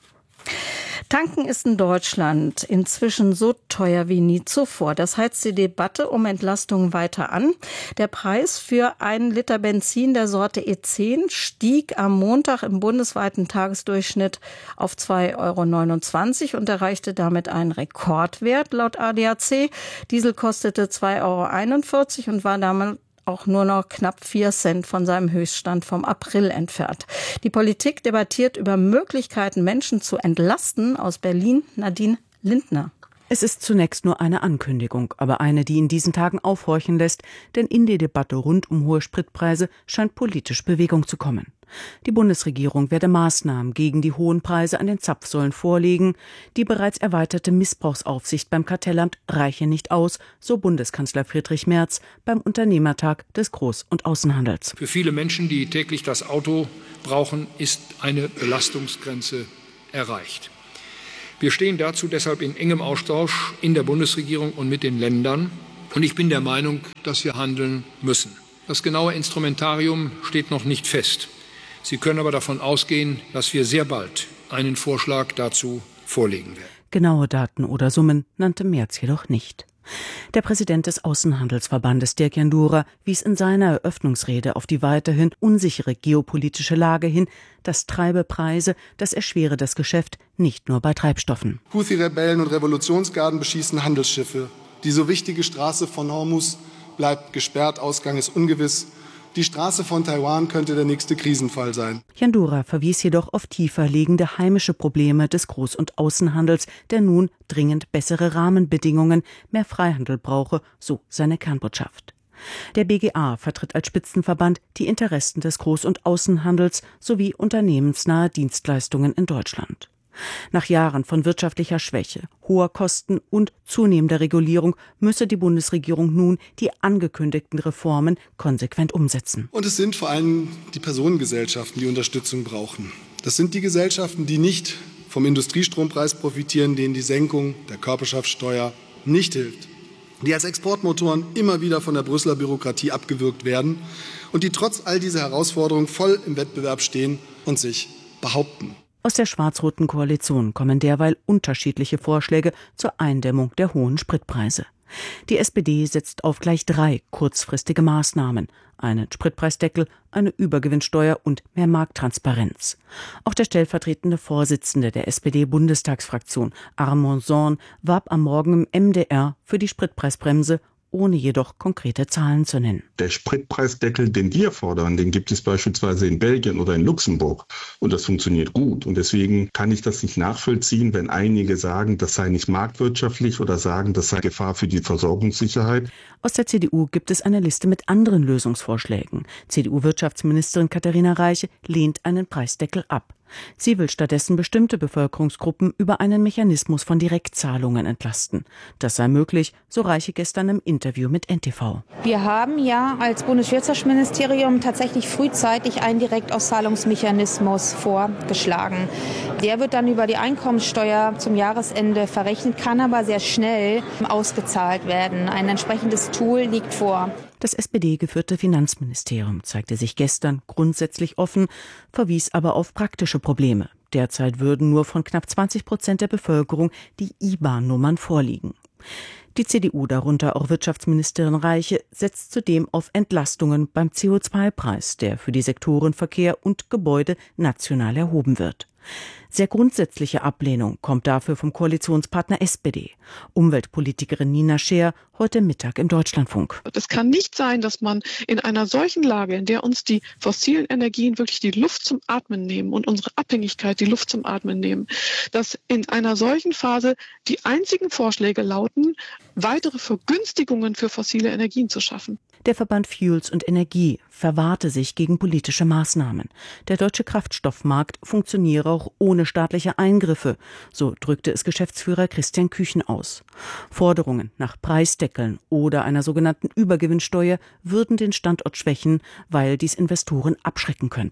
Tanken ist in Deutschland inzwischen so teuer wie nie zuvor. Das heizt die Debatte um Entlastung weiter an. Der Preis für einen Liter Benzin der Sorte E zehn stieg am Montag im bundesweiten Tagesdurchschnitt auf zwei Euro neunundzwanzig und erreichte damit einen Rekordwert laut A D A C. Diesel kostete zwei Euro einundvierzig und war damit auch nur noch knapp vier Cent von seinem Höchststand vom April entfernt. Die Politik debattiert über Möglichkeiten, Menschen zu entlasten. Aus Berlin Nadine Lindner. Es ist zunächst nur eine Ankündigung, aber eine, die in diesen Tagen aufhorchen lässt, denn in die Debatte rund um hohe Spritpreise scheint politisch Bewegung zu kommen. Die Bundesregierung werde Maßnahmen gegen die hohen Preise an den Zapfsäulen vorlegen. Die bereits erweiterte Missbrauchsaufsicht beim Kartellamt reiche nicht aus, so Bundeskanzler Friedrich Merz beim Unternehmertag des Groß- und Außenhandels. Für viele Menschen, die täglich das Auto brauchen, ist eine Belastungsgrenze erreicht. Wir stehen dazu deshalb in engem Austausch in der Bundesregierung und mit den Ländern. Und ich bin der Meinung, dass wir handeln müssen. Das genaue Instrumentarium steht noch nicht fest. Sie können aber davon ausgehen, dass wir sehr bald einen Vorschlag dazu vorlegen werden. Genaue Daten oder Summen nannte Merz jedoch nicht. Der Präsident des Außenhandelsverbandes Dirk Jandura wies in seiner Eröffnungsrede auf die weiterhin unsichere geopolitische Lage hin. Das treibe Preise, das erschwere das Geschäft, nicht nur bei Treibstoffen. Houthi-Rebellen und Revolutionsgarden beschießen Handelsschiffe. Die so wichtige Straße von Hormuz bleibt gesperrt, Ausgang ist ungewiss. Die Straße von Taiwan könnte der nächste Krisenfall sein. Jandura verwies jedoch auf tiefer liegende heimische Probleme des Groß- und Außenhandels, der nun dringend bessere Rahmenbedingungen, mehr Freihandel brauche, so seine Kernbotschaft. Der B G A vertritt als Spitzenverband die Interessen des Groß- und Außenhandels sowie unternehmensnahe Dienstleistungen in Deutschland. Nach Jahren von wirtschaftlicher Schwäche, hoher Kosten und zunehmender Regulierung müsse die Bundesregierung nun die angekündigten Reformen konsequent umsetzen. Und es sind vor allem die Personengesellschaften, die Unterstützung brauchen. Das sind die Gesellschaften, die nicht vom Industriestrompreis profitieren, denen die Senkung der Körperschaftssteuer nicht hilft, die als Exportmotoren immer wieder von der Brüsseler Bürokratie abgewürgt werden und die trotz all dieser Herausforderungen voll im Wettbewerb stehen und sich behaupten. Aus der schwarz-roten Koalition kommen derweil unterschiedliche Vorschläge zur Eindämmung der hohen Spritpreise. Die S P D setzt auf gleich drei kurzfristige Maßnahmen: einen Spritpreisdeckel, eine Übergewinnsteuer und mehr Markttransparenz. Auch der stellvertretende Vorsitzende der S P D-Bundestagsfraktion, Armand Zorn, warb am Morgen im M D R für die Spritpreisbremse, ohne jedoch konkrete Zahlen zu nennen. Der Spritpreisdeckel, den wir fordern, den gibt es beispielsweise in Belgien oder in Luxemburg. Und das funktioniert gut. Und deswegen kann ich das nicht nachvollziehen, wenn einige sagen, das sei nicht marktwirtschaftlich oder sagen, das sei Gefahr für die Versorgungssicherheit. Aus der C D U gibt es eine Liste mit anderen Lösungsvorschlägen. C D U-Wirtschaftsministerin Katharina Reiche lehnt einen Preisdeckel ab. Sie will stattdessen bestimmte Bevölkerungsgruppen über einen Mechanismus von Direktzahlungen entlasten. Das sei möglich, so Reiche gestern im Interview mit N T V. Wir haben ja als Bundeswirtschaftsministerium tatsächlich frühzeitig einen Direktauszahlungsmechanismus vorgeschlagen. Der wird dann über die Einkommensteuer zum Jahresende verrechnet, kann aber sehr schnell ausgezahlt werden. Ein entsprechendes Tool liegt vor. Das S P D-geführte Finanzministerium zeigte sich gestern grundsätzlich offen, verwies aber auf praktische Probleme. Derzeit würden nur von knapp zwanzig Prozent der Bevölkerung die I B A N-Nummern vorliegen. Die C D U, darunter auch Wirtschaftsministerin Reiche, setzt zudem auf Entlastungen beim C O zwei Preis, der für die Sektoren Verkehr und Gebäude national erhoben wird. Sehr grundsätzliche Ablehnung kommt dafür vom Koalitionspartner S P D. Umweltpolitikerin Nina Scheer heute Mittag im Deutschlandfunk. Es kann nicht sein, dass man in einer solchen Lage, in der uns die fossilen Energien wirklich die Luft zum Atmen nehmen und unsere Abhängigkeit die Luft zum Atmen nehmen, dass in einer solchen Phase die einzigen Vorschläge lauten, weitere Vergünstigungen für fossile Energien zu schaffen. Der Verband Fuels und Energie verwahrte sich gegen politische Maßnahmen. Der deutsche Kraftstoffmarkt funktioniere auch ohne staatliche Eingriffe, so drückte es Geschäftsführer Christian Küchen aus. Forderungen nach Preisdeckeln oder einer sogenannten Übergewinnsteuer würden den Standort schwächen, weil dies Investoren abschrecken könnte.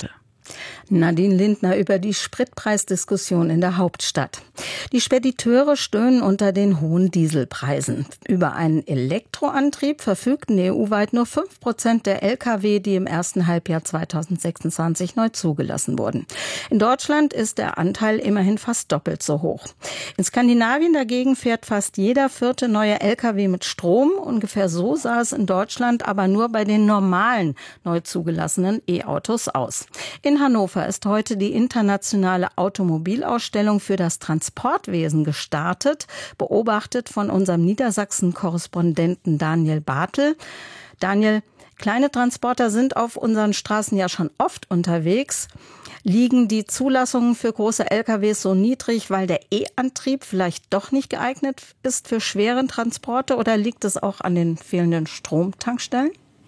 Nadine Lindner über die Spritpreisdiskussion in der Hauptstadt. Die Spediteure stöhnen unter den hohen Dieselpreisen. Über einen Elektroantrieb verfügten E U-weit nur fünf Prozent der L K W, die im ersten Halbjahr zweitausendsechsundzwanzig neu zugelassen wurden. In Deutschland ist der Anteil immerhin fast doppelt so hoch. In Skandinavien dagegen fährt fast jeder vierte neue L K W mit Strom. Ungefähr so sah es in Deutschland aber nur bei den normalen neu zugelassenen E-Autos aus. In Hannover ist heute die internationale Automobilausstellung für das Transportwesen gestartet, beobachtet von unserem Niedersachsen-Korrespondenten Daniel Bartel. Daniel, kleine Transporter sind auf unseren Straßen ja schon oft unterwegs. Liegen die Zulassungen für große L K Ws so niedrig, weil der E-Antrieb vielleicht doch nicht geeignet ist für schweren Transporte, oder liegt es auch an den fehlenden Stromtankstellen?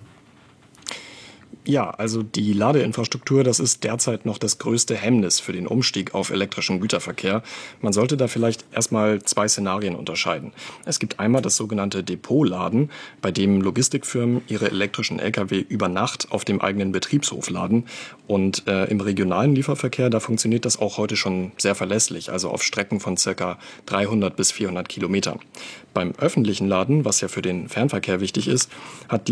Ja, also die Ladeinfrastruktur, das ist derzeit noch das größte Hemmnis für den Umstieg auf elektrischen Güterverkehr. Man sollte da vielleicht erstmal zwei Szenarien unterscheiden. Es gibt einmal das sogenannte Depotladen, bei dem Logistikfirmen ihre elektrischen L K W über Nacht auf dem eigenen Betriebshof laden. Und äh, im regionalen Lieferverkehr, da funktioniert das auch heute schon sehr verlässlich, also auf Strecken von circa dreihundert bis vierhundert Kilometern. Beim öffentlichen Laden, was ja für den Fernverkehr wichtig ist, hat die